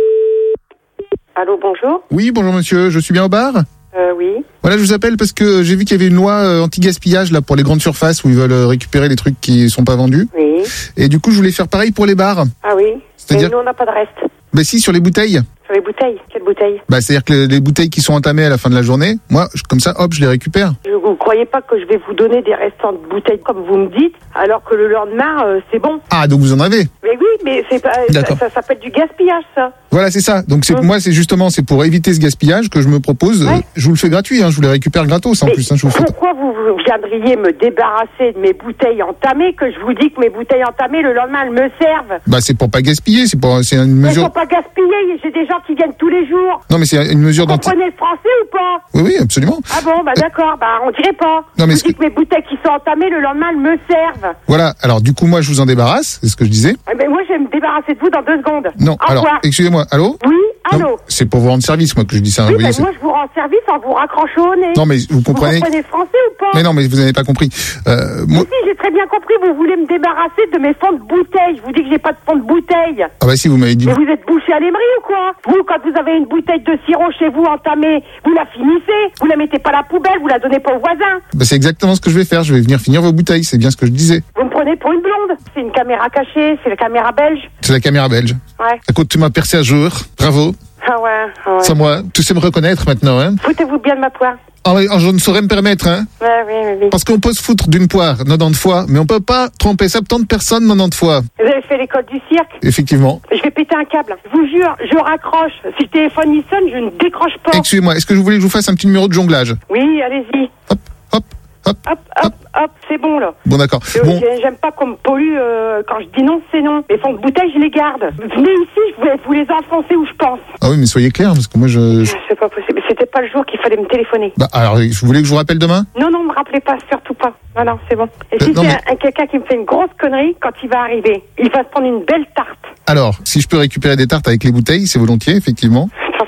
Allô, bonjour. Oui, bonjour monsieur, je suis bien au bar? Euh, oui. Voilà, je vous appelle parce que j'ai vu qu'il y avait une loi euh, anti-gaspillage là pour les grandes surfaces où ils veulent euh, récupérer les trucs qui sont pas vendus. Oui. Et du coup, je voulais faire pareil pour les bars. Ah oui. C'est-à-dire- Mais nous, on n'a pas de reste. Bah si, sur les bouteilles. Sur les bouteilles. Quelle bouteille? Bah c'est-à-dire que les, les bouteilles qui sont entamées à la fin de la journée, moi, je- comme ça, hop, je les récupère. Je- Vous ne croyez pas que je vais vous donner des restants de bouteilles comme vous me dites, alors que le lendemain, euh, c'est bon? Ah, donc vous en avez? Mais oui, mais c'est pas, ça, D'accord. ça s'appelle du gaspillage, ça. Voilà, c'est ça. Donc c'est moi, c'est justement, c'est pour éviter ce gaspillage que je me propose. euh, je vous le fais gratuit, hein, je vous les récupère gratos en Mais plus. Hein, je vous fais... pourquoi vous, vous viendriez me débarrasser de mes bouteilles entamées, que je vous dis que mes bouteilles entamées, le lendemain, elles me servent? Bah c'est pour pas gaspiller, c'est pour, c'est une Mais mesure. faut pas gaspiller, j'ai des gens qui viennent tous les jours. Non mais c'est une mesure Vous d'anti. comprenez le français ou pas? Oui, oui, absolument. Ah bon, bah d'accord, bah on dirait pas. Non, mais je ce vous dis que mes bouteilles qui sont entamées, le lendemain, elles me servent. Voilà. Alors du coup, moi, je vous en débarrasse, c'est ce que je disais. Eh ben, moi, je vais me débarrasser de vous dans deux secondes. Non. Au alors, revoir. excusez-moi. Allô? Oui, Non, allô? c'est pour vous rendre service, moi, que je dis ça. Oui, vous voyez, ben, c'est- moi, je vous rends service en vous raccrochant au nez. Non, mais vous comprenez- Vous comprenez français ou pas? Mais non, mais vous n'avez pas compris. Euh, moi... Mais si, j'ai très bien compris, vous voulez me débarrasser de mes fonds de bouteilles. Je vous dis que j'ai pas de fonds de bouteilles. Ah bah si, vous m'avez dit. Mais vous êtes bouché à l'émery ou quoi? Vous, quand vous avez une bouteille de sirop chez vous entamée, vous la finissez, vous la mettez pas à la poubelle, vous la donnez pas au voisin. Bah, c'est exactement ce que je vais faire. Je vais venir finir vos bouteilles. C'est bien ce que je disais. Vous me prenez pour une blonde. C'est une caméra cachée, c'est la caméra belge. C'est la caméra belge. Ouais. Écoute, tu m'as percé à jour. Bravo. Ah ouais, ah ouais. C'est moi. Tu sais me reconnaître maintenant, hein? Foutez-vous bien de ma poire. Ah oui, je ne saurais me permettre, hein? Ouais, oui, oui, oui. Parce qu'on peut se foutre d'une poire quatre-vingt-dix fois, mais on peut pas tromper soixante-dix personnes quatre-vingt-dix fois. Vous avez fait l'école du cirque? Effectivement. Je vais péter un câble. Je vous jure, je raccroche. Si le téléphone y sonne, je ne décroche pas. Excusez-moi, est-ce que vous voulez que je vous fasse un petit numéro de jonglage? Oui, allez-y. Hop, hop, hop. Hop, hop, hop, c'est bon, là. Bon, d'accord. Euh, Bon, j'ai- J'aime pas qu'on me pollue. euh, quand je dis non, c'est non. Les fonds de bouteille, je les garde. Venez ici, je vais vous les enfoncer où je pense. ah oui, mais soyez clair, parce que moi, je... je- C'est pas possible. C'était pas le jour qu'il fallait me téléphoner. Bah, alors, vous voulez que je vous rappelle demain? Non, non, me rappelez pas, surtout pas. Non, non, c'est bon. Et Euh, si non, c'est mais- un- un quelqu'un qui me fait une grosse connerie, quand il va arriver, il va se prendre une belle tarte. Alors, si je peux récupérer des tartes avec les bouteilles, c'est volontiers, effectivement.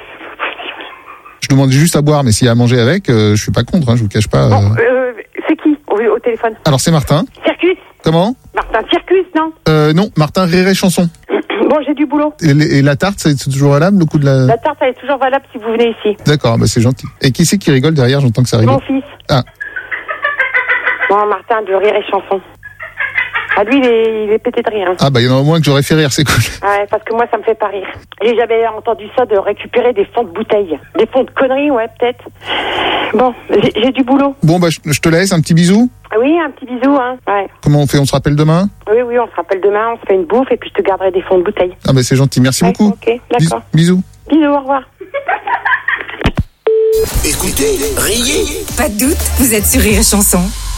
Je demande juste à boire, mais s'il y a à manger avec, euh, je suis pas contre, hein, je vous cache pas. euh. Euh, c'est qui au, au téléphone? Alors, c'est Martin. Circus? Comment? Martin Circus, non? Euh, non, Martin Réré Chanson. Bon, j'ai du boulot. Et, et la tarte, c'est toujours valable, le coup de la... La tarte, elle est toujours valable si vous venez ici. D'accord, bah c'est gentil. Et qui c'est qui rigole derrière? J'entends que ça rigole. Mon fils. Ah. Bon, Martin, de rire et chanson. Ah, lui, il est, il est pété de rire. Hein. Ah bah il y en a au moins que j'aurais fait rire, c'est cool. Ouais, parce que moi, ça me fait pas rire. Et j'avais entendu ça de récupérer des fonds de bouteilles. Des fonds de conneries, ouais, peut-être. Bon, j'ai, j'ai du boulot. Bon bah je, je te laisse, un petit bisou. Oui, un petit bisou, hein. Ouais. Comment on fait? On se rappelle demain? Oui, oui, on se rappelle demain, on se fait une bouffe et puis je te garderai des fonds de bouteilles. Ah bah c'est gentil, merci ouais, beaucoup. Ok, d'accord. Bisous. Bisous, au revoir. Écoutez, riez. Pas de doute, vous êtes sur Rire et Chanson.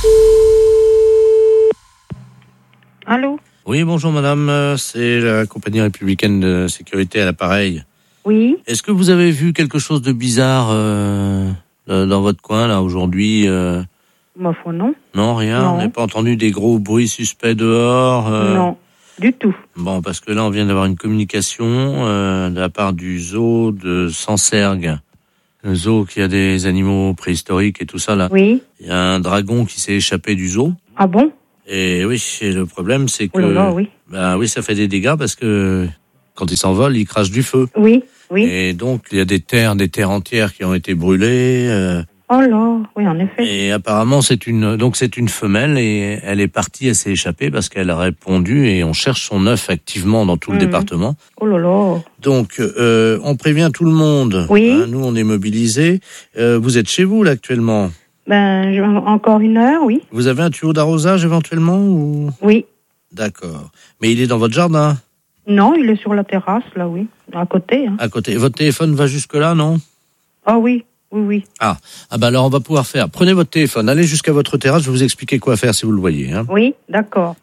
Allô? Oui, bonjour madame, euh, c'est la compagnie républicaine de sécurité à l'appareil. Oui. Est-ce que vous avez vu quelque chose de bizarre euh, dans votre coin là aujourd'hui euh... Ma foi, non. Non, rien. Non. On n'a pas entendu des gros bruits suspects dehors euh... Non, du tout. Bon, parce que là, on vient d'avoir une communication euh, de la part du zoo de Sancergues. Le zoo qui a des animaux préhistoriques et tout ça là. Oui. Il y a un dragon qui s'est échappé du zoo. Ah bon? Et oui, et le problème c'est que... Oh là là, oui. Ben oui, ça fait des dégâts parce que quand il s'envole, il crache du feu. Oui, oui. Et donc, il y a des terres, des terres entières qui ont été brûlées. Euh, Oh là, oui, en effet. et apparemment, c'est une, donc c'est une femelle et elle est partie, elle s'est échappée parce qu'elle a répondu et on cherche son œuf activement dans tout le Mmh. département. Oh là là. Donc, euh, on prévient tout le monde. Oui. Hein, nous, on est mobilisés. Euh, vous êtes chez vous, là, actuellement? Ben, je- encore une heure, oui. Vous avez un tuyau d'arrosage, éventuellement, ou... Oui. D'accord. Mais il est dans votre jardin, Non, il est sur la terrasse, là, oui. À côté, hein. à côté. Votre téléphone va jusque-là, non? Ah oui, oui, oui. Ah, ah bah alors on va pouvoir faire. Prenez votre téléphone, allez jusqu'à votre terrasse, je vais vous expliquer quoi faire si vous le voyez. Hein. Oui, d'accord.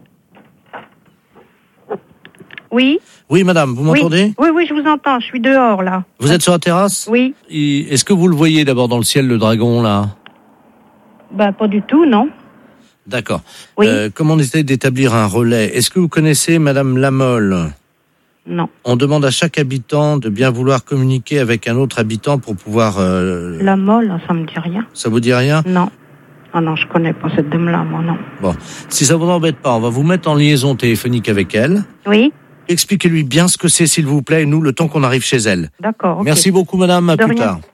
Oui. Oui, madame, vous m'entendez? Oui, oui, oui, je vous entends. Je suis dehors, là. Vous êtes sur la terrasse? Oui. Et est-ce que vous le voyez d'abord dans le ciel, le dragon, là? Ben, pas du tout, non. D'accord. Oui. Euh, comme on essaie d'établir un relais, est-ce que vous connaissez madame Lamolle? Non. On demande à chaque habitant de bien vouloir communiquer avec un autre habitant pour pouvoir... euh, La molle, ça me dit rien. Ça vous dit rien? Non. Ah non, je connais pas cette dame-là, moi, non. Bon, si ça vous embête pas, on va vous mettre en liaison téléphonique avec elle. Oui. Expliquez-lui bien ce que c'est, s'il vous plaît, et nous, le temps qu'on arrive chez elle. D'accord. ok. Merci beaucoup, madame, à De plus rien. tard.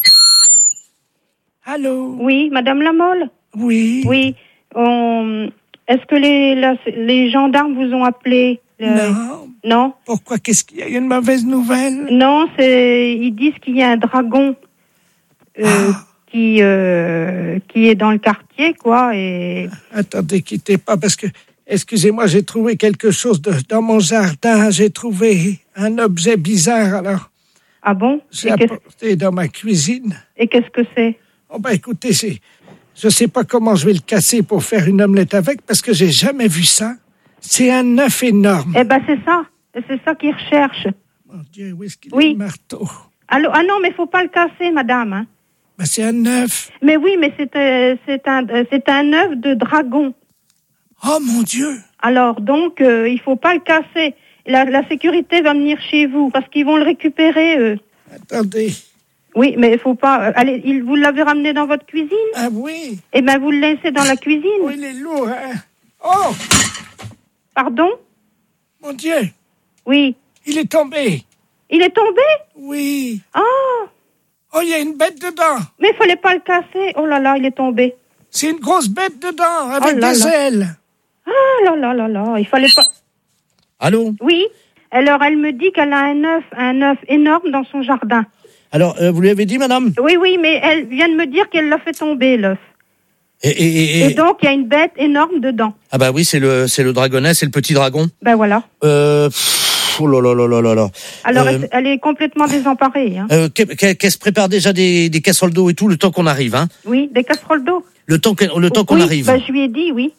Allô? Oui, madame Lamolle? Oui. Oui. On... Est-ce que les, la- les gendarmes vous ont appelé? Euh, Non. Non? Pourquoi? Qu'est-ce qu'il y a? Il y a une mauvaise nouvelle? Non, c'est ils disent qu'il y a un dragon euh, Ah. qui euh, qui est dans le quartier, quoi. Et Attendez, quittez pas, parce que, excusez-moi, j'ai trouvé quelque chose de, dans mon jardin. J'ai trouvé un objet bizarre, alors. Ah bon? J'ai Et qu'est-ce- apporté dans ma cuisine. Et qu'est-ce que c'est? Oh bah écoutez, c'est, je sais pas comment je vais le casser pour faire une omelette avec, parce que j'ai jamais vu ça. C'est un œuf énorme. Eh ben c'est ça, c'est ça qu'ils recherchent. Mon Dieu, où est-ce qu'il Oui. est le marteau? Allô? Ah non, mais faut pas le casser, madame. Hein. Bah c'est un œuf. Mais oui, mais c'est euh, c'est un euh, c'est un œuf de dragon. Oh mon Dieu. Alors donc euh, il faut pas le casser. La, la sécurité va venir chez vous parce qu'ils vont le récupérer. Eux. Attendez. Oui, mais il faut pas. euh, allez, il, vous l'avez ramené dans votre cuisine? Ah oui. Eh ben vous le laissez dans la cuisine. Oh, il est lourd, hein. Oh, Pardon? mon Dieu. Oui. Il est tombé. Il est tombé? Oui. Ah! Oh, il y a une bête dedans. Mais il fallait pas le casser. Oh là là, il est tombé. C'est une grosse bête dedans, avec Oh là des là. ailes. Ah là là là là, il fallait pas. Allô? Oui. Alors elle me dit qu'elle a un œuf, un œuf énorme dans son jardin. Alors, euh, vous lui avez dit, madame? Oui, oui, mais elle vient de me dire qu'elle l'a fait tomber, l'œuf. Et, et, et, Et et- donc, il y a une bête énorme dedans. Ah bah oui, c'est le, c'est le dragonnet, c'est le petit dragon. Ben voilà. Euh, pff, oh là là là là là là. Alors, Euh, elle, elle est complètement désemparée. Hein. euh, qu'elle qu'elle- qu'elle se prépare déjà des, des casseroles d'eau et tout, le temps qu'on arrive, hein. Oui, des casseroles d'eau. Le temps, que- le temps qu'on oui, arrive. ben, je lui ai dit, oui.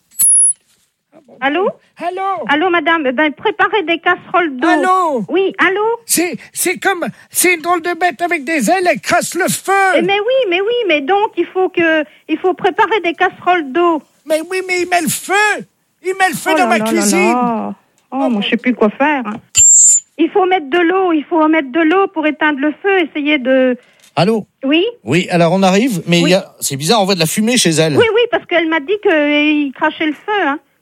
Allô? Allô? Allô, madame? Eh ben, préparez des casseroles d'eau. Allô? Oui, allô? C'est, c'est comme, c'est une drôle de bête avec des ailes, elle crasse le feu. Eh, mais oui, mais oui, mais donc, il faut que, il faut préparer des casseroles d'eau. Mais oui, mais il met le feu. Il met le feu Oh dans là ma là là cuisine. là. Oh, moi, je sais plus quoi faire. hein. Il faut mettre de l'eau, il faut mettre de l'eau pour éteindre le feu, essayer de... Allô? Oui? Oui, alors on arrive, mais il Oui. y a, c'est bizarre, on voit de la fumée chez elle. Oui, oui, parce qu'elle m'a dit qu'il crachait le feu, hein.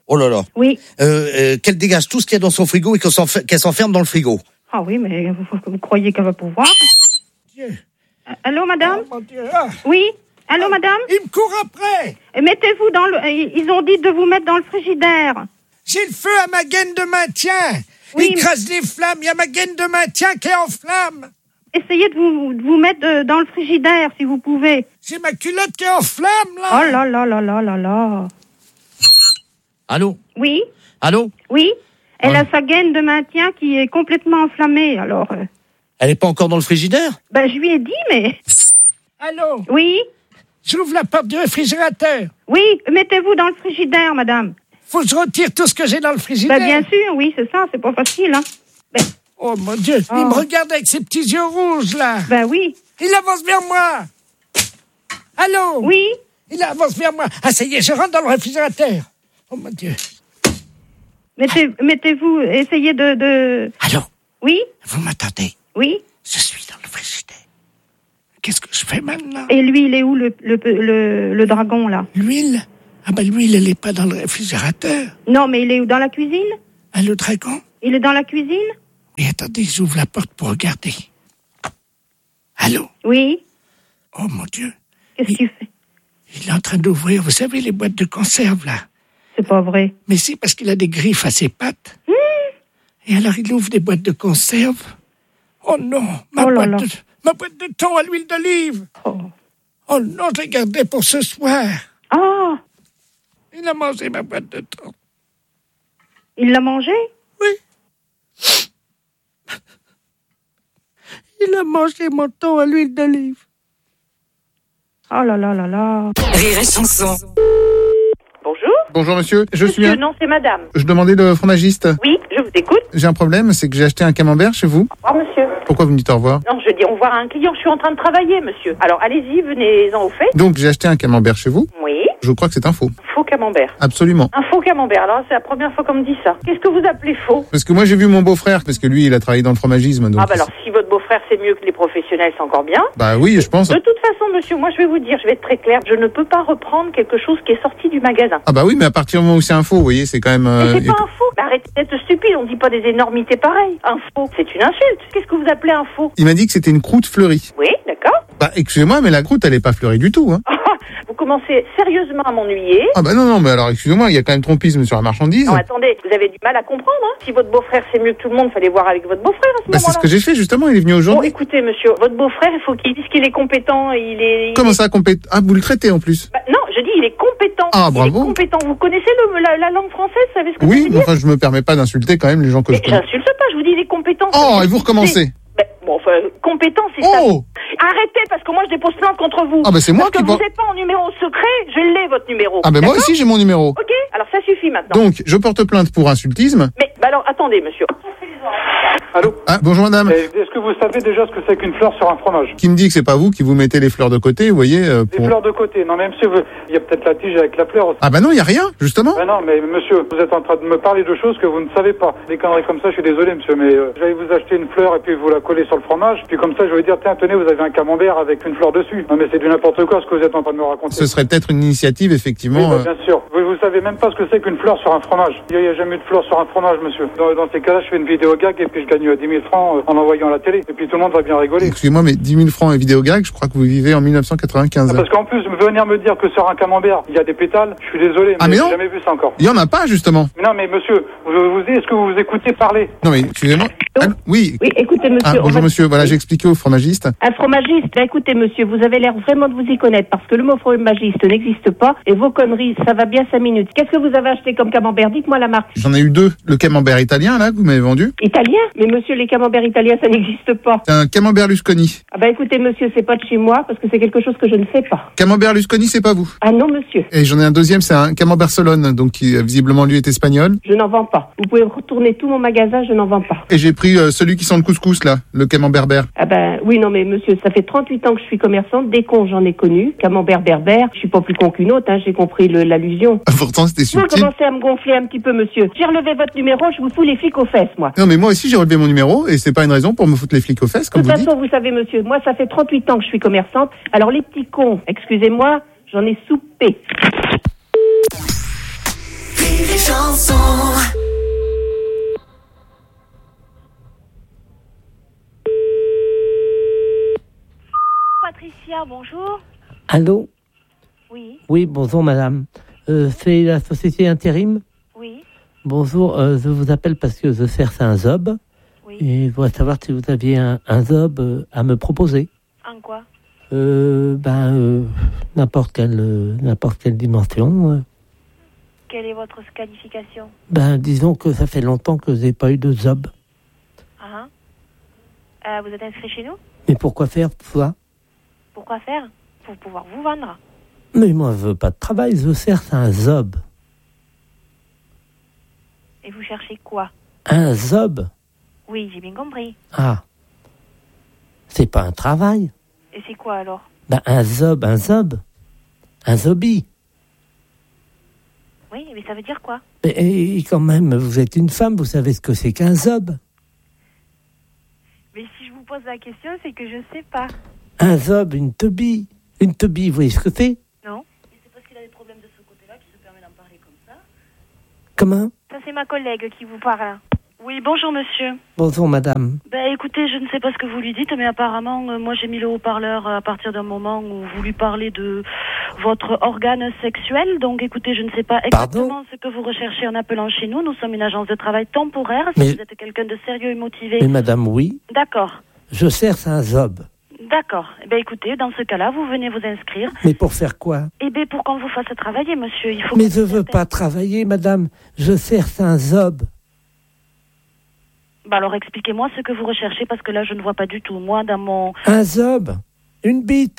Oh là là. Oui. Euh, euh, qu'elle dégage tout ce qu'il y a dans son frigo et qu'elle s'enfer- qu'elle s'enferme dans le frigo. Ah oui, mais vous, vous croyez qu'elle va pouvoir? Dieu. Euh, Allô, madame? Oh, mon Dieu. Ah, Oui. Allô, madame? il me court après. Et mettez-vous dans le... Ils ont dit de vous mettre dans le frigidaire. J'ai le feu à ma gaine de maintien. Oui, il mais- crase les flammes. Il y a ma gaine de maintien qui est en flamme. Essayez de vous, de vous mettre euh, dans le frigidaire, si vous pouvez. J'ai ma culotte qui est en flamme, là. Oh là là là là là là. Allô? Oui? Allô? Oui? Elle Ouais. a sa gaine de maintien qui est complètement enflammée, alors... euh, Elle est pas encore dans le frigidaire? Ben, je lui ai dit, mais... Allô? Oui? J'ouvre la porte du réfrigérateur. Oui, mettez-vous dans le frigidaire, madame. Faut que je retire tout ce que j'ai dans le frigidaire. Ben, bien sûr, oui, c'est ça, c'est pas facile, hein. Ben, Oh, mon Dieu. Oh. Il me regarde avec ses petits yeux rouges, là. ben oui. Il avance vers moi. Allô? Oui? Il avance vers moi. Ah, ça y est, je rentre dans le réfrigérateur. Oh, mon Dieu. Mettez, mettez-vous, essayez de, de... Allô? Oui? Vous m'attendez? Oui? Je suis dans le frigidaire. Qu'est-ce que je fais maintenant? Et lui, il est où, le, le, le, le dragon, là? L'huile? Ah, ben, l'huile, elle n'est pas dans le réfrigérateur. Non, mais il est où, dans la cuisine? Ah, le dragon? Il est dans la cuisine? Oui, attendez, j'ouvre la porte pour regarder. Allô? Oui? Oh, mon Dieu. Qu'est-ce qu'il fait? Il est en train d'ouvrir, vous savez, les boîtes de conserve, là. C'est pas vrai. Mais si, parce qu'il a des griffes à ses pattes. Mmh. Et alors, il ouvre des boîtes de conserve. Oh non, ma, Oh là boîte, là. De, ma boîte de thon à l'huile d'olive. Oh. Oh non, je l'ai gardée pour ce soir. Ah! Il a mangé ma boîte de thon. Il l'a mangé? Oui. Il a mangé mon thon à l'huile d'olive. Oh là là là là. Rire et chanson. Bonjour. Bonjour monsieur, je suis Monsieur, un... non, c'est madame. Je demandais le fromagiste. Oui, je vous écoute. J'ai un problème, c'est que j'ai acheté un camembert chez vous. Au revoir, monsieur. Pourquoi vous me dites au revoir? Non, je dis au revoir à un client, je suis en train de travailler, monsieur. Alors, allez-y, venez-en au fait. Donc j'ai acheté un camembert chez vous. Oui, Je crois que c'est un faux. faux camembert. Absolument. Un faux camembert, alors c'est la première fois qu'on me dit ça. Qu'est-ce que vous appelez faux? Parce que moi j'ai vu mon beau-frère, parce que lui il a travaillé dans le fromagisme. Donc Ah bah alors, si votre beau-frère c'est mieux que les professionnels, c'est encore bien. Bah oui, je pense. De toute façon, monsieur, moi je vais vous dire, je vais être très clair, je ne peux pas reprendre quelque chose qui est sorti du magasin. Ah bah oui, mais à partir du moment où c'est un faux, vous voyez, c'est quand même... Mais euh, c'est pas un faux. Mais arrêtez d'être stupide, on dit pas des énormités pareilles. Un faux, c'est une insulte. Qu'est-ce que vous appelez un faux? Il m'a dit que c'était une croûte fleurie. Oui, d'accord. Bah excusez-moi, mais la croûte elle est pas fleurie du tout. Hein. Vous commencez sérieusement à m'ennuyer. Ah bah non, non, mais alors excusez-moi, il y a quand même trompisme sur la marchandise. Non, attendez, vous avez du mal à comprendre, hein. Si votre beau-frère c'est mieux que tout le monde, fallait voir avec votre beau-frère à ce Bah c'est moment-là. ce que j'ai fait justement, il est venu Bon, aujourd'hui. écoutez, monsieur, votre beau-frère, il faut qu'il dise qu'il est compétent, il est... il Comment est- ça, compétent? Ah, vous le traitez en plus? Bah, non, je dis, il est compétent. Ah, Il bravo. est compétent. Vous connaissez le, la, la langue française, vous savez ce que ça Oui, veut mais dire? enfin je me permets pas d'insulter quand même les gens que Mais je connais. j'insulte pas, je vous dis, il est compétent. Oh, et vous recommencez? Ben, bon, enfin, compétent, c'est Oh. ça. Arrêtez, parce que moi, je dépose plainte contre vous. Ah, bah, c'est moi parce qui que vous por- n'êtes pas en numéro secret, je l'ai, votre numéro. Ah ben moi D'accord aussi j'ai mon numéro. Ok, alors ça suffit maintenant. Donc je porte plainte pour insultisme. Mais, bah alors, attendez, monsieur. Allô? Ah bonjour madame. Eh, Est-ce que vous savez déjà ce que c'est qu'une fleur sur un fromage? Qui me dit que c'est pas vous qui vous mettez les fleurs de côté, vous voyez euh, Des pour... fleurs de côté. Non, mais monsieur, vous- il y a peut-être la tige avec la fleur aussi. Ah bah non, il y a rien, justement. Ah non, mais monsieur, vous êtes en train de me parler de choses que vous ne savez pas. Des conneries comme ça, je suis désolé, monsieur, mais euh, j'allais vous acheter une fleur et puis vous la coller sur le fromage. Puis comme ça, je vais dire, tiens, tenez, vous avez un camembert avec une fleur dessus. Non, mais c'est du n'importe quoi ce que vous êtes en train de me raconter. Ce serait peut-être une initiative, Oui, effectivement. bah, euh, bien sûr. Vous, vous savez même pas ce que c'est qu'une fleur sur un fromage. Il n'y a, jamais eu de fleur sur un fromage, monsieur. Dans, dans ces cas-là, je fais une vidéo gag et puis je gagne euh, dix mille francs euh, en envoyant à la télé. Et puis tout le monde va bien rigoler. Excusez-moi, mais dix mille francs et vidéo gag, je crois que vous vivez en mille neuf cent quatre-vingt-quinze. Ah, parce qu'en plus, venir me dire que sur un camembert, il y a des pétales, je suis désolé, mais, Ah, mais non. j'ai jamais vu ça encore. Il y en a pas, justement. Mais non, mais monsieur, vous, vous, est-ce que vous vous écoutez parler? Non mais, excusez-moi. Allô oui. Oui, écoutez, monsieur. Ah, on bonjour va- monsieur, voilà, j'ai expliqué au fromagiste. Un fromagiste, bah, écoutez, monsieur, vous avez l'air vraiment de vous y connaître parce que le mot fromagiste n'existe pas et vos conneries, ça va bien cinq minutes. Qu'est-ce que vous avez acheté comme camembert? Dites-moi la marque. J'en ai eu deux. Le camembert italien, là, que vous m'avez vendu. Italien? Mais monsieur, les camemberts italiens, ça n'existe pas. C'est un camembert Lusconi. Ah bah écoutez, monsieur, c'est pas de chez moi parce que c'est quelque chose que je ne fais pas. Camembert Lusconi, c'est pas vous. Ah non, monsieur, Et j'en ai un deuxième, c'est un camembert Solone, donc qui, euh, visiblement, lui, est espagnol. je n'en vends pas. Vous pouvez retourner tout mon magasin, je n'en vends pas. Et j'ai pris euh, celui qui sent le couscous, là, le camembert berbère. Ah ben oui, non mais monsieur, ça fait trente-huit ans que je suis commerçante, des cons j'en ai connu, camembert berbère, je suis pas plus con qu'une autre, hein, j'ai compris le- l'allusion. Pourtant, c'était Vous subtil. commencez à me gonfler un petit peu, monsieur. J'ai relevé votre numéro, je vous fous les flics aux fesses, moi. Non, mais moi aussi, j'ai relevé mon numéro, et c'est pas une raison pour me foutre les flics aux fesses, De comme toute vous dites. façon, vous savez, monsieur, moi, ça fait trente-huit ans que je suis commerçante. Alors, les petits cons, excusez-moi, j'en ai soupé. Rire Rire et Chanson. Patricia, bonjour. Allô? Oui. Oui, bonjour madame. Euh, c'est la société Intérim? Oui. Bonjour, euh, je vous appelle parce que je cherche un job. Oui. Et je voudrais savoir si vous aviez un, un job euh, à me proposer. En quoi? Euh, ben, euh, n'importe quelle, euh, n'importe quelle dimension. euh. Quelle est votre qualification? Ben, disons que ça fait longtemps que j'ai pas eu de job. Ah, ah. Euh, vous êtes inscrit chez nous? Mais pourquoi faire ça? Pourquoi faire? Pour pouvoir vous vendre. Mais moi, je veux pas de travail, je cherche un job. Et vous cherchez quoi? Un job? Oui, j'ai bien compris. Ah. C'est pas un travail. Et c'est quoi alors? Ben, un job, un job. Un zombie. Oui, mais ça veut dire quoi? Mais et, quand même, vous êtes une femme, vous savez ce que c'est qu'un job. Mais si je vous pose la question, c'est que je sais pas. Un zob, une teubie. Une teubie, vous voyez ce que c'est? Non. C'est parce qu'il a des problèmes de ce côté-là qu'il se permet d'en parler comme ça. Comment? Ça, c'est ma collègue qui vous parle. Oui, bonjour monsieur. Bonjour madame. Ben écoutez, je ne sais pas ce que vous lui dites, mais apparemment, euh, moi j'ai mis le haut-parleur à partir d'un moment où vous lui parlez de votre organe sexuel. Donc écoutez, je ne sais pas exactement Pardon ce que vous recherchez en appelant chez nous. Nous sommes une agence de travail temporaire. Si Mais- vous êtes quelqu'un de sérieux et motivé. Mais madame, oui, D'accord. je cherche un job. D'accord. Eh ben écoutez, dans ce cas-là, vous venez vous inscrire. Mais pour faire quoi? Eh bien pour qu'on vous fasse travailler, monsieur, il faut. Mais qu'on je vous veux appelle. pas travailler, madame. Je cherche un job. Bah alors expliquez-moi ce que vous recherchez parce que là je ne vois pas du tout. Moi dans mon... Un job. Une bite.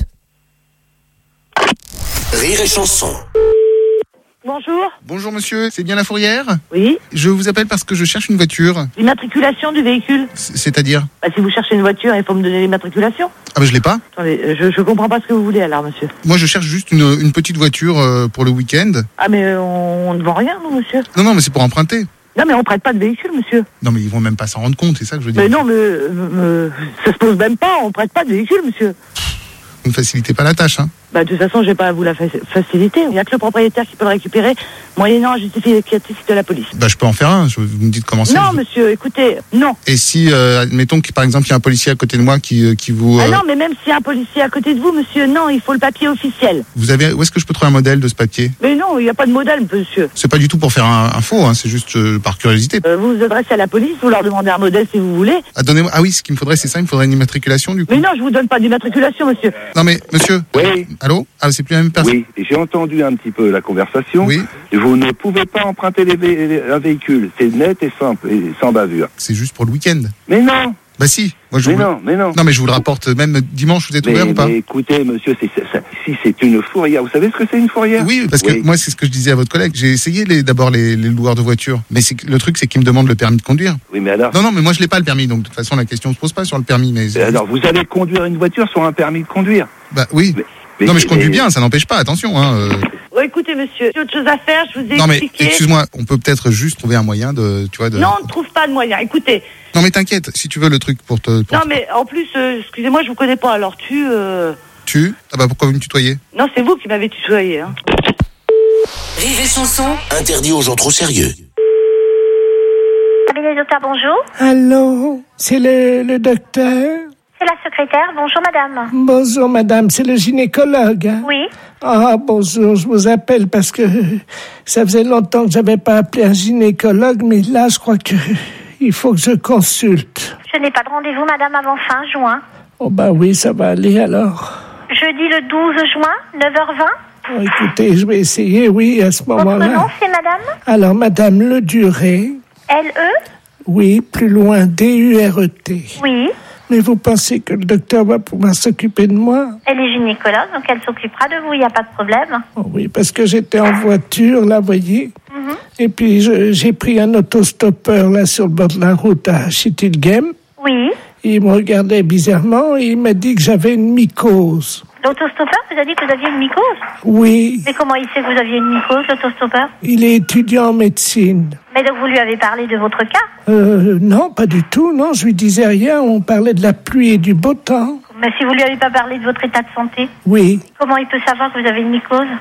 Rire et Chanson. Bonjour. Bonjour monsieur, c'est bien la Fourrière? Oui. Je vous appelle parce que je cherche une voiture. L'immatriculation du véhicule. C- C'est-à-dire? Bah, si vous cherchez une voiture, il faut me donner l'immatriculation. Ah bah je l'ai pas. Attendez, euh, je, je comprends pas ce que vous voulez alors, monsieur. Moi je cherche juste une, une petite voiture euh, pour le week-end. Ah mais euh, on, on ne vend rien, nous, monsieur. Non non mais c'est pour emprunter. Non mais on prête pas de véhicule, monsieur. Non mais ils vont même pas s'en rendre compte, c'est ça que je veux dire. Mais non, mais euh, euh, ça se pose même pas, on prête pas de véhicule, monsieur. Vous ne facilitez pas la tâche, hein. Bah de toute façon, je vais pas vous la fa- faciliter. Il y a que le propriétaire qui peut le récupérer, moyennant un justificatif de la police. Bah je peux en faire un, je, vous me dites comment c'est. Non, monsieur, écoutez, non. Et si, euh, admettons que par exemple il y a un policier à côté de moi qui, euh, qui vous... Ah euh, non, mais même s'il y a un policier à côté de vous, monsieur, non, il faut le papier officiel. Vous avez, où est-ce que je peux trouver un modèle de ce papier? Mais non, il n'y a pas de modèle, monsieur. C'est pas du tout pour faire un, un faux, hein, c'est juste euh, par curiosité. Euh, vous vous adressez à la police, vous leur demandez un modèle si vous voulez. Ah, donnez-moi... ah oui, ce qu'il me faudrait, c'est ça, il me faudrait une immatriculation du coup. Mais non, je vous donne pas d'immatriculation, monsieur. Non mais monsieur. Oui. Allô? Ah c'est plus la même personne. Oui, j'ai entendu un petit peu la conversation. Oui. Vous ne pouvez pas emprunter les vé- un véhicule. C'est net et simple, et sans bavure. C'est juste pour le week-end. Mais non. Bah si. Moi, je mais vous... non, mais non. Non mais je vous le rapporte même dimanche, vous êtes Mais, ouvert ou pas? mais écoutez, monsieur, c'est, c'est, c'est- si c'est une fourrière, vous savez ce que c'est une fourrière? Oui, parce que moi c'est ce que je disais à votre collègue. J'ai essayé les, d'abord les, les loueurs de voitures, mais c'est, que- le truc c'est qu'ils me demandent le permis de conduire. Oui, mais alors. Non non, mais moi je l'ai pas le permis, donc de toute façon la question se pose pas sur le permis. Mais Mais alors, vous allez conduire une voiture sur un permis de conduire? Bah oui. mais- non mais je conduis mais- bien, ça n'empêche pas. Attention. Hein, euh... Oh, écoutez, monsieur, j'ai autre chose à faire, je vous ai Non mais expliqué. excuse-moi, on peut peut-être juste trouver un moyen de, tu vois, de. Non, on ne trouve pas de moyen. Écoutez. Non mais t'inquiète, si tu veux le truc pour te. Pour Non, te- mais en plus, euh, excusez-moi, je vous connais pas. Alors, tu. Euh... Tu Ah bah pourquoi vous me tutoyez? Non, c'est vous qui m'avez tutoyé. Hein. Rire et Chanson. Interdit aux gens trop sérieux. Cabinet docteur, bonjour. Allô, c'est le, le docteur? C'est la secrétaire. Bonjour, madame. Bonjour, madame, c'est le gynécologue. Hein? Oui. Ah, bonjour, je vous appelle parce que ça faisait longtemps que j'avais pas appelé un gynécologue, mais là, je crois que il faut que je consulte. Je n'ai pas de rendez-vous, madame, avant fin juin. Oh, bah oui, ça va aller alors. Jeudi le douze juin, neuf heures vingt. Oh, écoutez, je vais essayer, oui, à ce Votre moment-là. nom, c'est madame Alors, madame Le Duré. L E Oui, plus loin, D U R E T. Oui. Mais vous pensez que le docteur va pouvoir s'occuper de moi? Elle est gynécologue, donc elle s'occupera de vous, il n'y a pas de problème. Oh oui, parce que j'étais en voiture, là, voyez. Mhm. Et puis, je- j'ai pris un autostoppeur, là, sur le bord de la route à Schittilgem. Oui. Il me regardait bizarrement et il m'a dit que j'avais une mycose. L'autostoppeur vous a dit que vous aviez une mycose? Oui, Mais comment il sait que vous aviez une mycose, l'autostoppeur? il est étudiant en médecine. Mais donc vous lui avez parlé de votre cas? Euh, non, pas du tout, non, je lui disais rien. On parlait de la pluie et du beau temps. Mais si vous lui avez pas parlé de votre état de santé, Oui, comment il peut savoir que vous avez une mycose?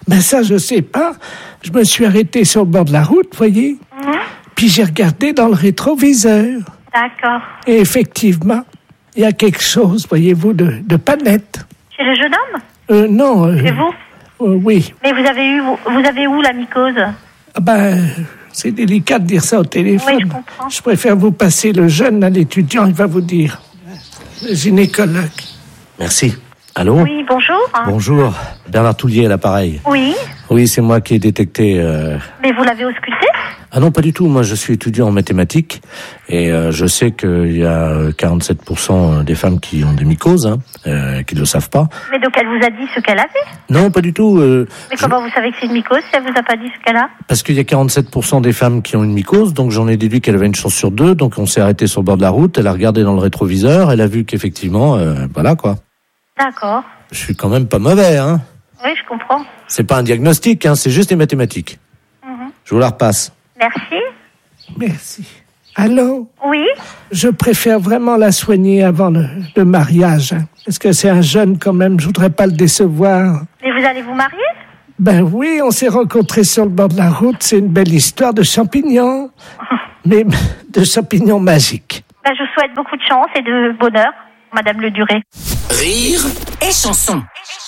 Ben ça, je sais pas. Je me suis arrêté sur le bord de la route, voyez. Mmh. Puis j'ai regardé dans le rétroviseur. D'accord. Et effectivement, il y a quelque chose, voyez-vous, de, de pas net. Chez le jeune homme? Euh, non. Euh, Chez vous? euh, oui. Mais vous avez eu, vous, vous avez où la mycose? Ah ben, c'est délicat de dire ça au téléphone. Oui, je comprends. Je préfère vous passer le jeune à l'étudiant, il va vous dire. Le gynécologue. Merci. Allô? Oui, bonjour. Bonjour. Bernard Toulier à l'appareil. Oui, Oui, c'est moi qui ai détecté... euh, mais vous l'avez ausculté? Ah non, pas du tout. Moi, je suis étudiant en mathématiques et euh, je sais qu'il y a euh, quarante-sept pour cent des femmes qui ont des mycoses, hein, euh, qui ne le savent pas. Mais donc elle vous a dit ce qu'elle avait? Non, pas du tout. Euh, Mais comment vous savez que c'est une mycose si elle vous a pas dit ce qu'elle a? Parce qu'il y a quarante-sept pour cent des femmes qui ont une mycose, donc j'en ai déduit qu'elle avait une chance sur deux. Donc on s'est arrêté sur le bord de la route, elle a regardé dans le rétroviseur, elle a vu qu'effectivement, euh, voilà quoi. D'accord. Je suis quand même pas mauvais, hein. Oui, je comprends. C'est pas un diagnostic, hein, c'est juste des mathématiques. Mhm. Je vous la repasse. Merci. Merci. Allô? Oui? Je préfère vraiment la soigner avant le, le mariage. Hein, parce que c'est un jeune quand même, je voudrais pas le décevoir. Mais vous allez vous marier? Ben oui, on s'est rencontrés sur le bord de la route. C'est une belle histoire de champignons. Mais de champignons magiques. Ben, je vous souhaite beaucoup de chance et de bonheur, Madame Le Duré. Rire et chanson.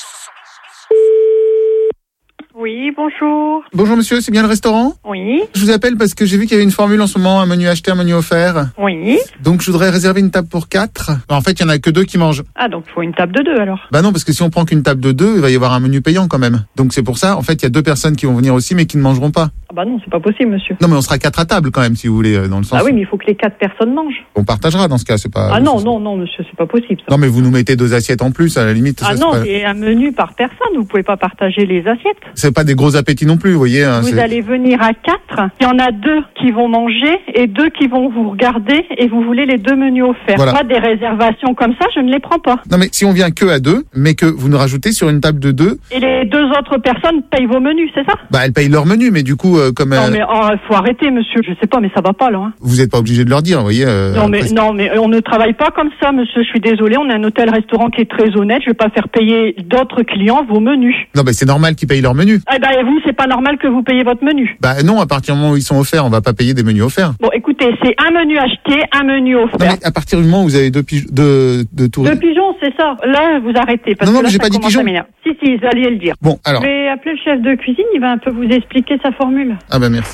Oui, bonjour. Bonjour monsieur, c'est bien le restaurant? Oui. Je vous appelle parce que j'ai vu qu'il y avait une formule en ce moment, un menu acheté, un menu offert. Oui. Donc je voudrais réserver une table pour quatre. En fait, il y en a que deux qui mangent. Ah, donc il faut une table de deux alors. Bah non, parce que si on prend qu'une table de deux, il va y avoir un menu payant quand même. Donc c'est pour ça, en fait, il y a deux personnes qui vont venir aussi, mais qui ne mangeront pas. Ah bah non, c'est pas possible, monsieur. Non, mais on sera quatre à table quand même, si vous voulez, euh, dans le sens. Ah oui, où mais il faut que les quatre personnes mangent. on partagera dans ce cas, c'est pas. Ah non, non, non, monsieur, c'est pas possible. Ça. Non, mais vous nous mettez deux assiettes en plus, à la limite. Ah ça, non, c'est pas... c'est un menu par personne. Vous pouvez pas partager les assiettes. c'est pas des gros appétits non plus, vous voyez. Hein, Vous c'est... allez venir à quatre. Il y en a deux qui vont manger et deux qui vont vous regarder et vous voulez les deux menus offerts. Voilà. Moi, des réservations comme ça, je ne les prends pas. Non, mais si on vient que à deux, mais que vous nous rajoutez sur une table de deux, Et les deux autres personnes payent vos menus, c'est ça? bah elles payent leur menu, mais du coup, euh, comme Non, euh, mais oh, faut arrêter, monsieur. Je sais pas, mais ça va pas, là. Hein. vous n'êtes pas obligé de leur dire, vous voyez. euh, Non mais après, non mais on ne travaille pas comme ça, monsieur. Je suis désolée. On est un hôtel-restaurant qui est très honnête. Je vais pas faire payer d'autres clients vos menus. Non, mais c'est normal qu'ils payent leur menu. Eh ben et vous, c'est pas normal que vous payiez votre menu. Bah non, à partir du moment où ils sont offerts, on va pas payer des menus offerts. Bon, écoutez, c'est un menu acheté, un menu offert. Non, mais à partir du moment où vous avez deux pigeons, deux, deux touristes. Deux pigeons, c'est ça. Là, vous arrêtez parce Non, non, que là, mais j'ai ça pas dit commence pigeons. à m'énerver. Si si, vous alliez le dire. Bon, alors. Je vais appeler le chef de cuisine. Il va un peu vous expliquer sa formule. Ah bah merci.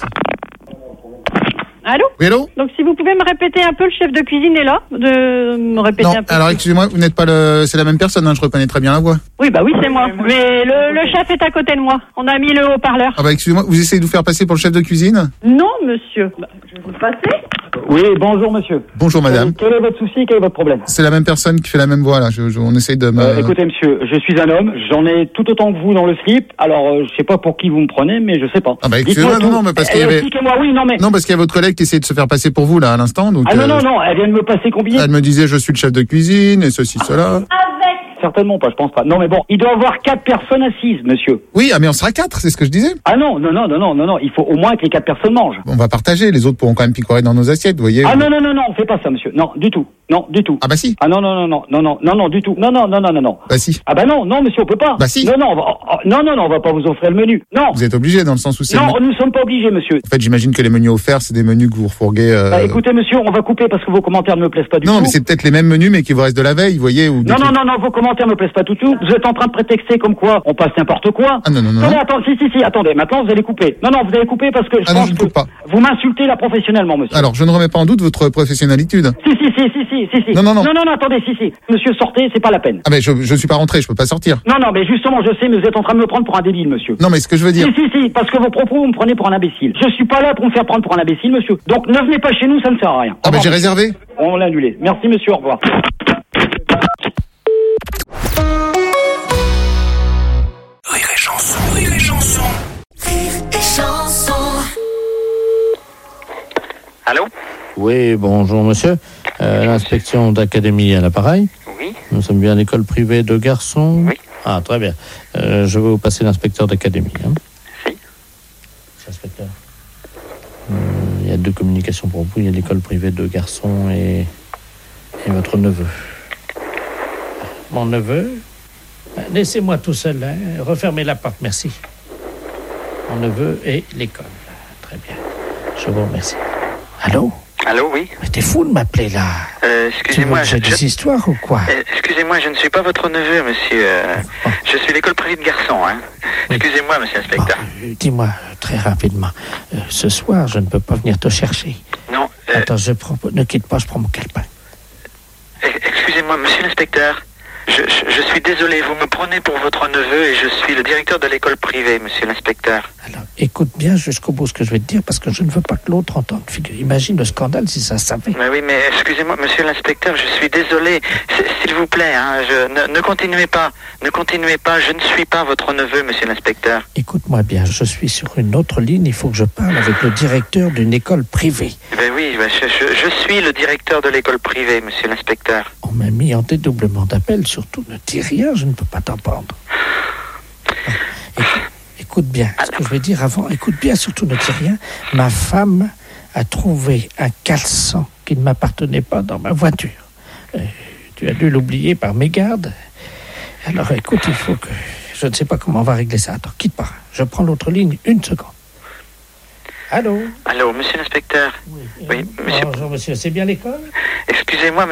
Allô? Oui, allô? Donc si vous pouvez me répéter un peu, le chef de cuisine est là, de me répéter Non, un peu. alors excusez-moi, vous n'êtes pas le, c'est la même personne, hein, je reconnais très bien la voix. Oui, bah oui, c'est moi. Mais le, le chef est à côté de moi. On a mis le haut-parleur. Ah bah excusez-moi, vous essayez de vous faire passer pour le chef de cuisine? Non, monsieur. Bah, je vais vous le passer. Oui, bonjour monsieur. Bonjour madame. Euh, quel est votre souci, quel est votre problème? C'est la même personne qui fait la même voix là, je, je- on essaye de me... Euh, écoutez monsieur, je suis un homme, j'en ai tout autant que vous dans le slip, alors euh, je sais pas pour qui vous me prenez, mais je sais pas. Ah bah Dites-moi excusez-moi, non, tout. non, mais parce qu'il y Euh, avait... Expliquez-moi, oui, non mais... Non, parce qu'il y a votre collègue qui essayait de se faire passer pour vous là à l'instant, donc... Ah non, euh, non, non, elle vient de me passer combien? Elle me disait je suis le chef de cuisine et ceci, cela... Certainement pas, je pense pas. Non mais bon, il doit y avoir quatre personnes assises, monsieur. Oui, ah mais on sera quatre, c'est ce que je disais. Ah non, non, non, non, non, non, non, il faut au moins que les quatre personnes mangent. On va partager, les autres pourront quand même picorer dans nos assiettes, vous voyez. Ah non, non, non, non, on fait pas ça, monsieur. Non, du tout. Non, du tout. Ah bah si. Ah non, non, non, non, non, non, non, non, du tout. Non, non, non, non, non, non. Bah si. Ah bah non, non, monsieur, on peut pas. Bah si. Non, non, on va, oh, oh, non, non, non, on va pas vous offrir le menu. Non. Vous êtes obligé dans le sens où c'est... Non, le- nous sommes pas obligés, monsieur. En fait, j'imagine que les menus offerts, c'est des menus que vous refourguez... euh, Bah, écoutez, monsieur, on va couper parce que vos commentaires ne me plaisent pas du Non, tout. mais c'est peut-être les mêmes menus, mais qui vous restent de la veille, vous voyez, ou des Non, non, trucs- non, non, vos commentaires ne me plaisent pas du tout. Vous êtes en train de prétexter comme quoi on passe n'importe quoi. Ah non, non, non. Attendez, attends, si, si, si, attendez, maintenant vous allez couper. Non, non, vous allez couper parce que je Ah non, pense je ne que coupe pas. vous m'insultez là professionnellement, monsieur. Alors, je ne remets pas en doute votre professionnalité. Si, si, si, si, si, si, si. Non, non, non. Non, non, non, attendez, si, si. Monsieur, sortez, c'est pas la peine. Ah ben, je, je suis pas rentré, je peux pas sortir. Non, non, mais justement, je sais, mais vous êtes en train de me prendre pour un débile, monsieur. Non, mais ce que je veux dire... Si, si, si, parce que vos propos, vous me prenez pour un imbécile. Je suis pas là pour me faire prendre pour un imbécile, monsieur. Donc, ne venez pas chez nous, ça ne sert à rien. Ah ben, j'ai réservé. On l'a annulé. Merci, monsieur, au revoir. Rire et chanson, rire et chanson. Rire et chanson. Allô? Oui, bonjour monsieur. Euh, l'inspection d'académie à l'appareil. Oui. Nous sommes bien à l'école privée de garçons. Oui. Ah, très bien. Euh, je vais vous passer l'inspecteur d'académie. Hein. Si. Inspecteur. Euh, il y a deux communications pour vous. Il y a l'école privée de garçons et, et votre neveu. Mon neveu? Laissez-moi tout seul, hein. Refermez la porte, merci. mon neveu et l'école. Très bien. Je vous remercie. Allô? Allô, oui. Mais t'es fou de m'appeler là. Euh, excusez-moi. J'ai des histoires ou quoi? euh, Excusez-moi, je ne suis pas votre neveu, monsieur. Euh, oh. Je suis l'école privée de garçons, hein. Oui. Excusez-moi, monsieur l'inspecteur. Oh, dis-moi euh, très rapidement. Euh, ce soir, je ne peux pas venir te chercher. Non. Euh... Attends, je prends... ne quitte pas, je prends mon calepin. Excusez-moi, monsieur l'inspecteur. Je, je, je suis désolé, vous me prenez pour votre neveu et je suis le directeur de l'école privée, monsieur l'inspecteur. Alors, écoute bien jusqu'au bout ce que je vais te dire, parce que je ne veux pas que l'autre entende. Imagine le scandale si ça savait. Mais oui, mais excusez-moi, monsieur l'inspecteur, je suis désolé. S'il vous plaît, hein, je, ne, ne continuez pas. Ne continuez pas, je ne suis pas votre neveu, monsieur l'inspecteur. Écoute-moi bien, je suis sur une autre ligne, il faut que je parle avec le directeur d'une école privée. Ben oui, ben je, je, je suis le directeur de l'école privée, monsieur l'inspecteur. On m'a mis en dédoublement d'appel. Surtout, ne dis rien, je ne peux pas t'entendre. Écoute, écoute bien, ce que je vais dire avant, écoute bien, surtout ne dis rien. Ma femme a trouvé un caleçon qui ne m'appartenait pas dans ma voiture. Euh, tu as dû l'oublier par mégarde. Alors écoute, il faut que... Je ne sais pas comment on va régler ça. Attends, quitte pas. Je prends l'autre ligne, une seconde. Allô? Allô, monsieur l'inspecteur? Oui, oui monsieur... Bonjour, monsieur, c'est bien l'école? Excusez-moi,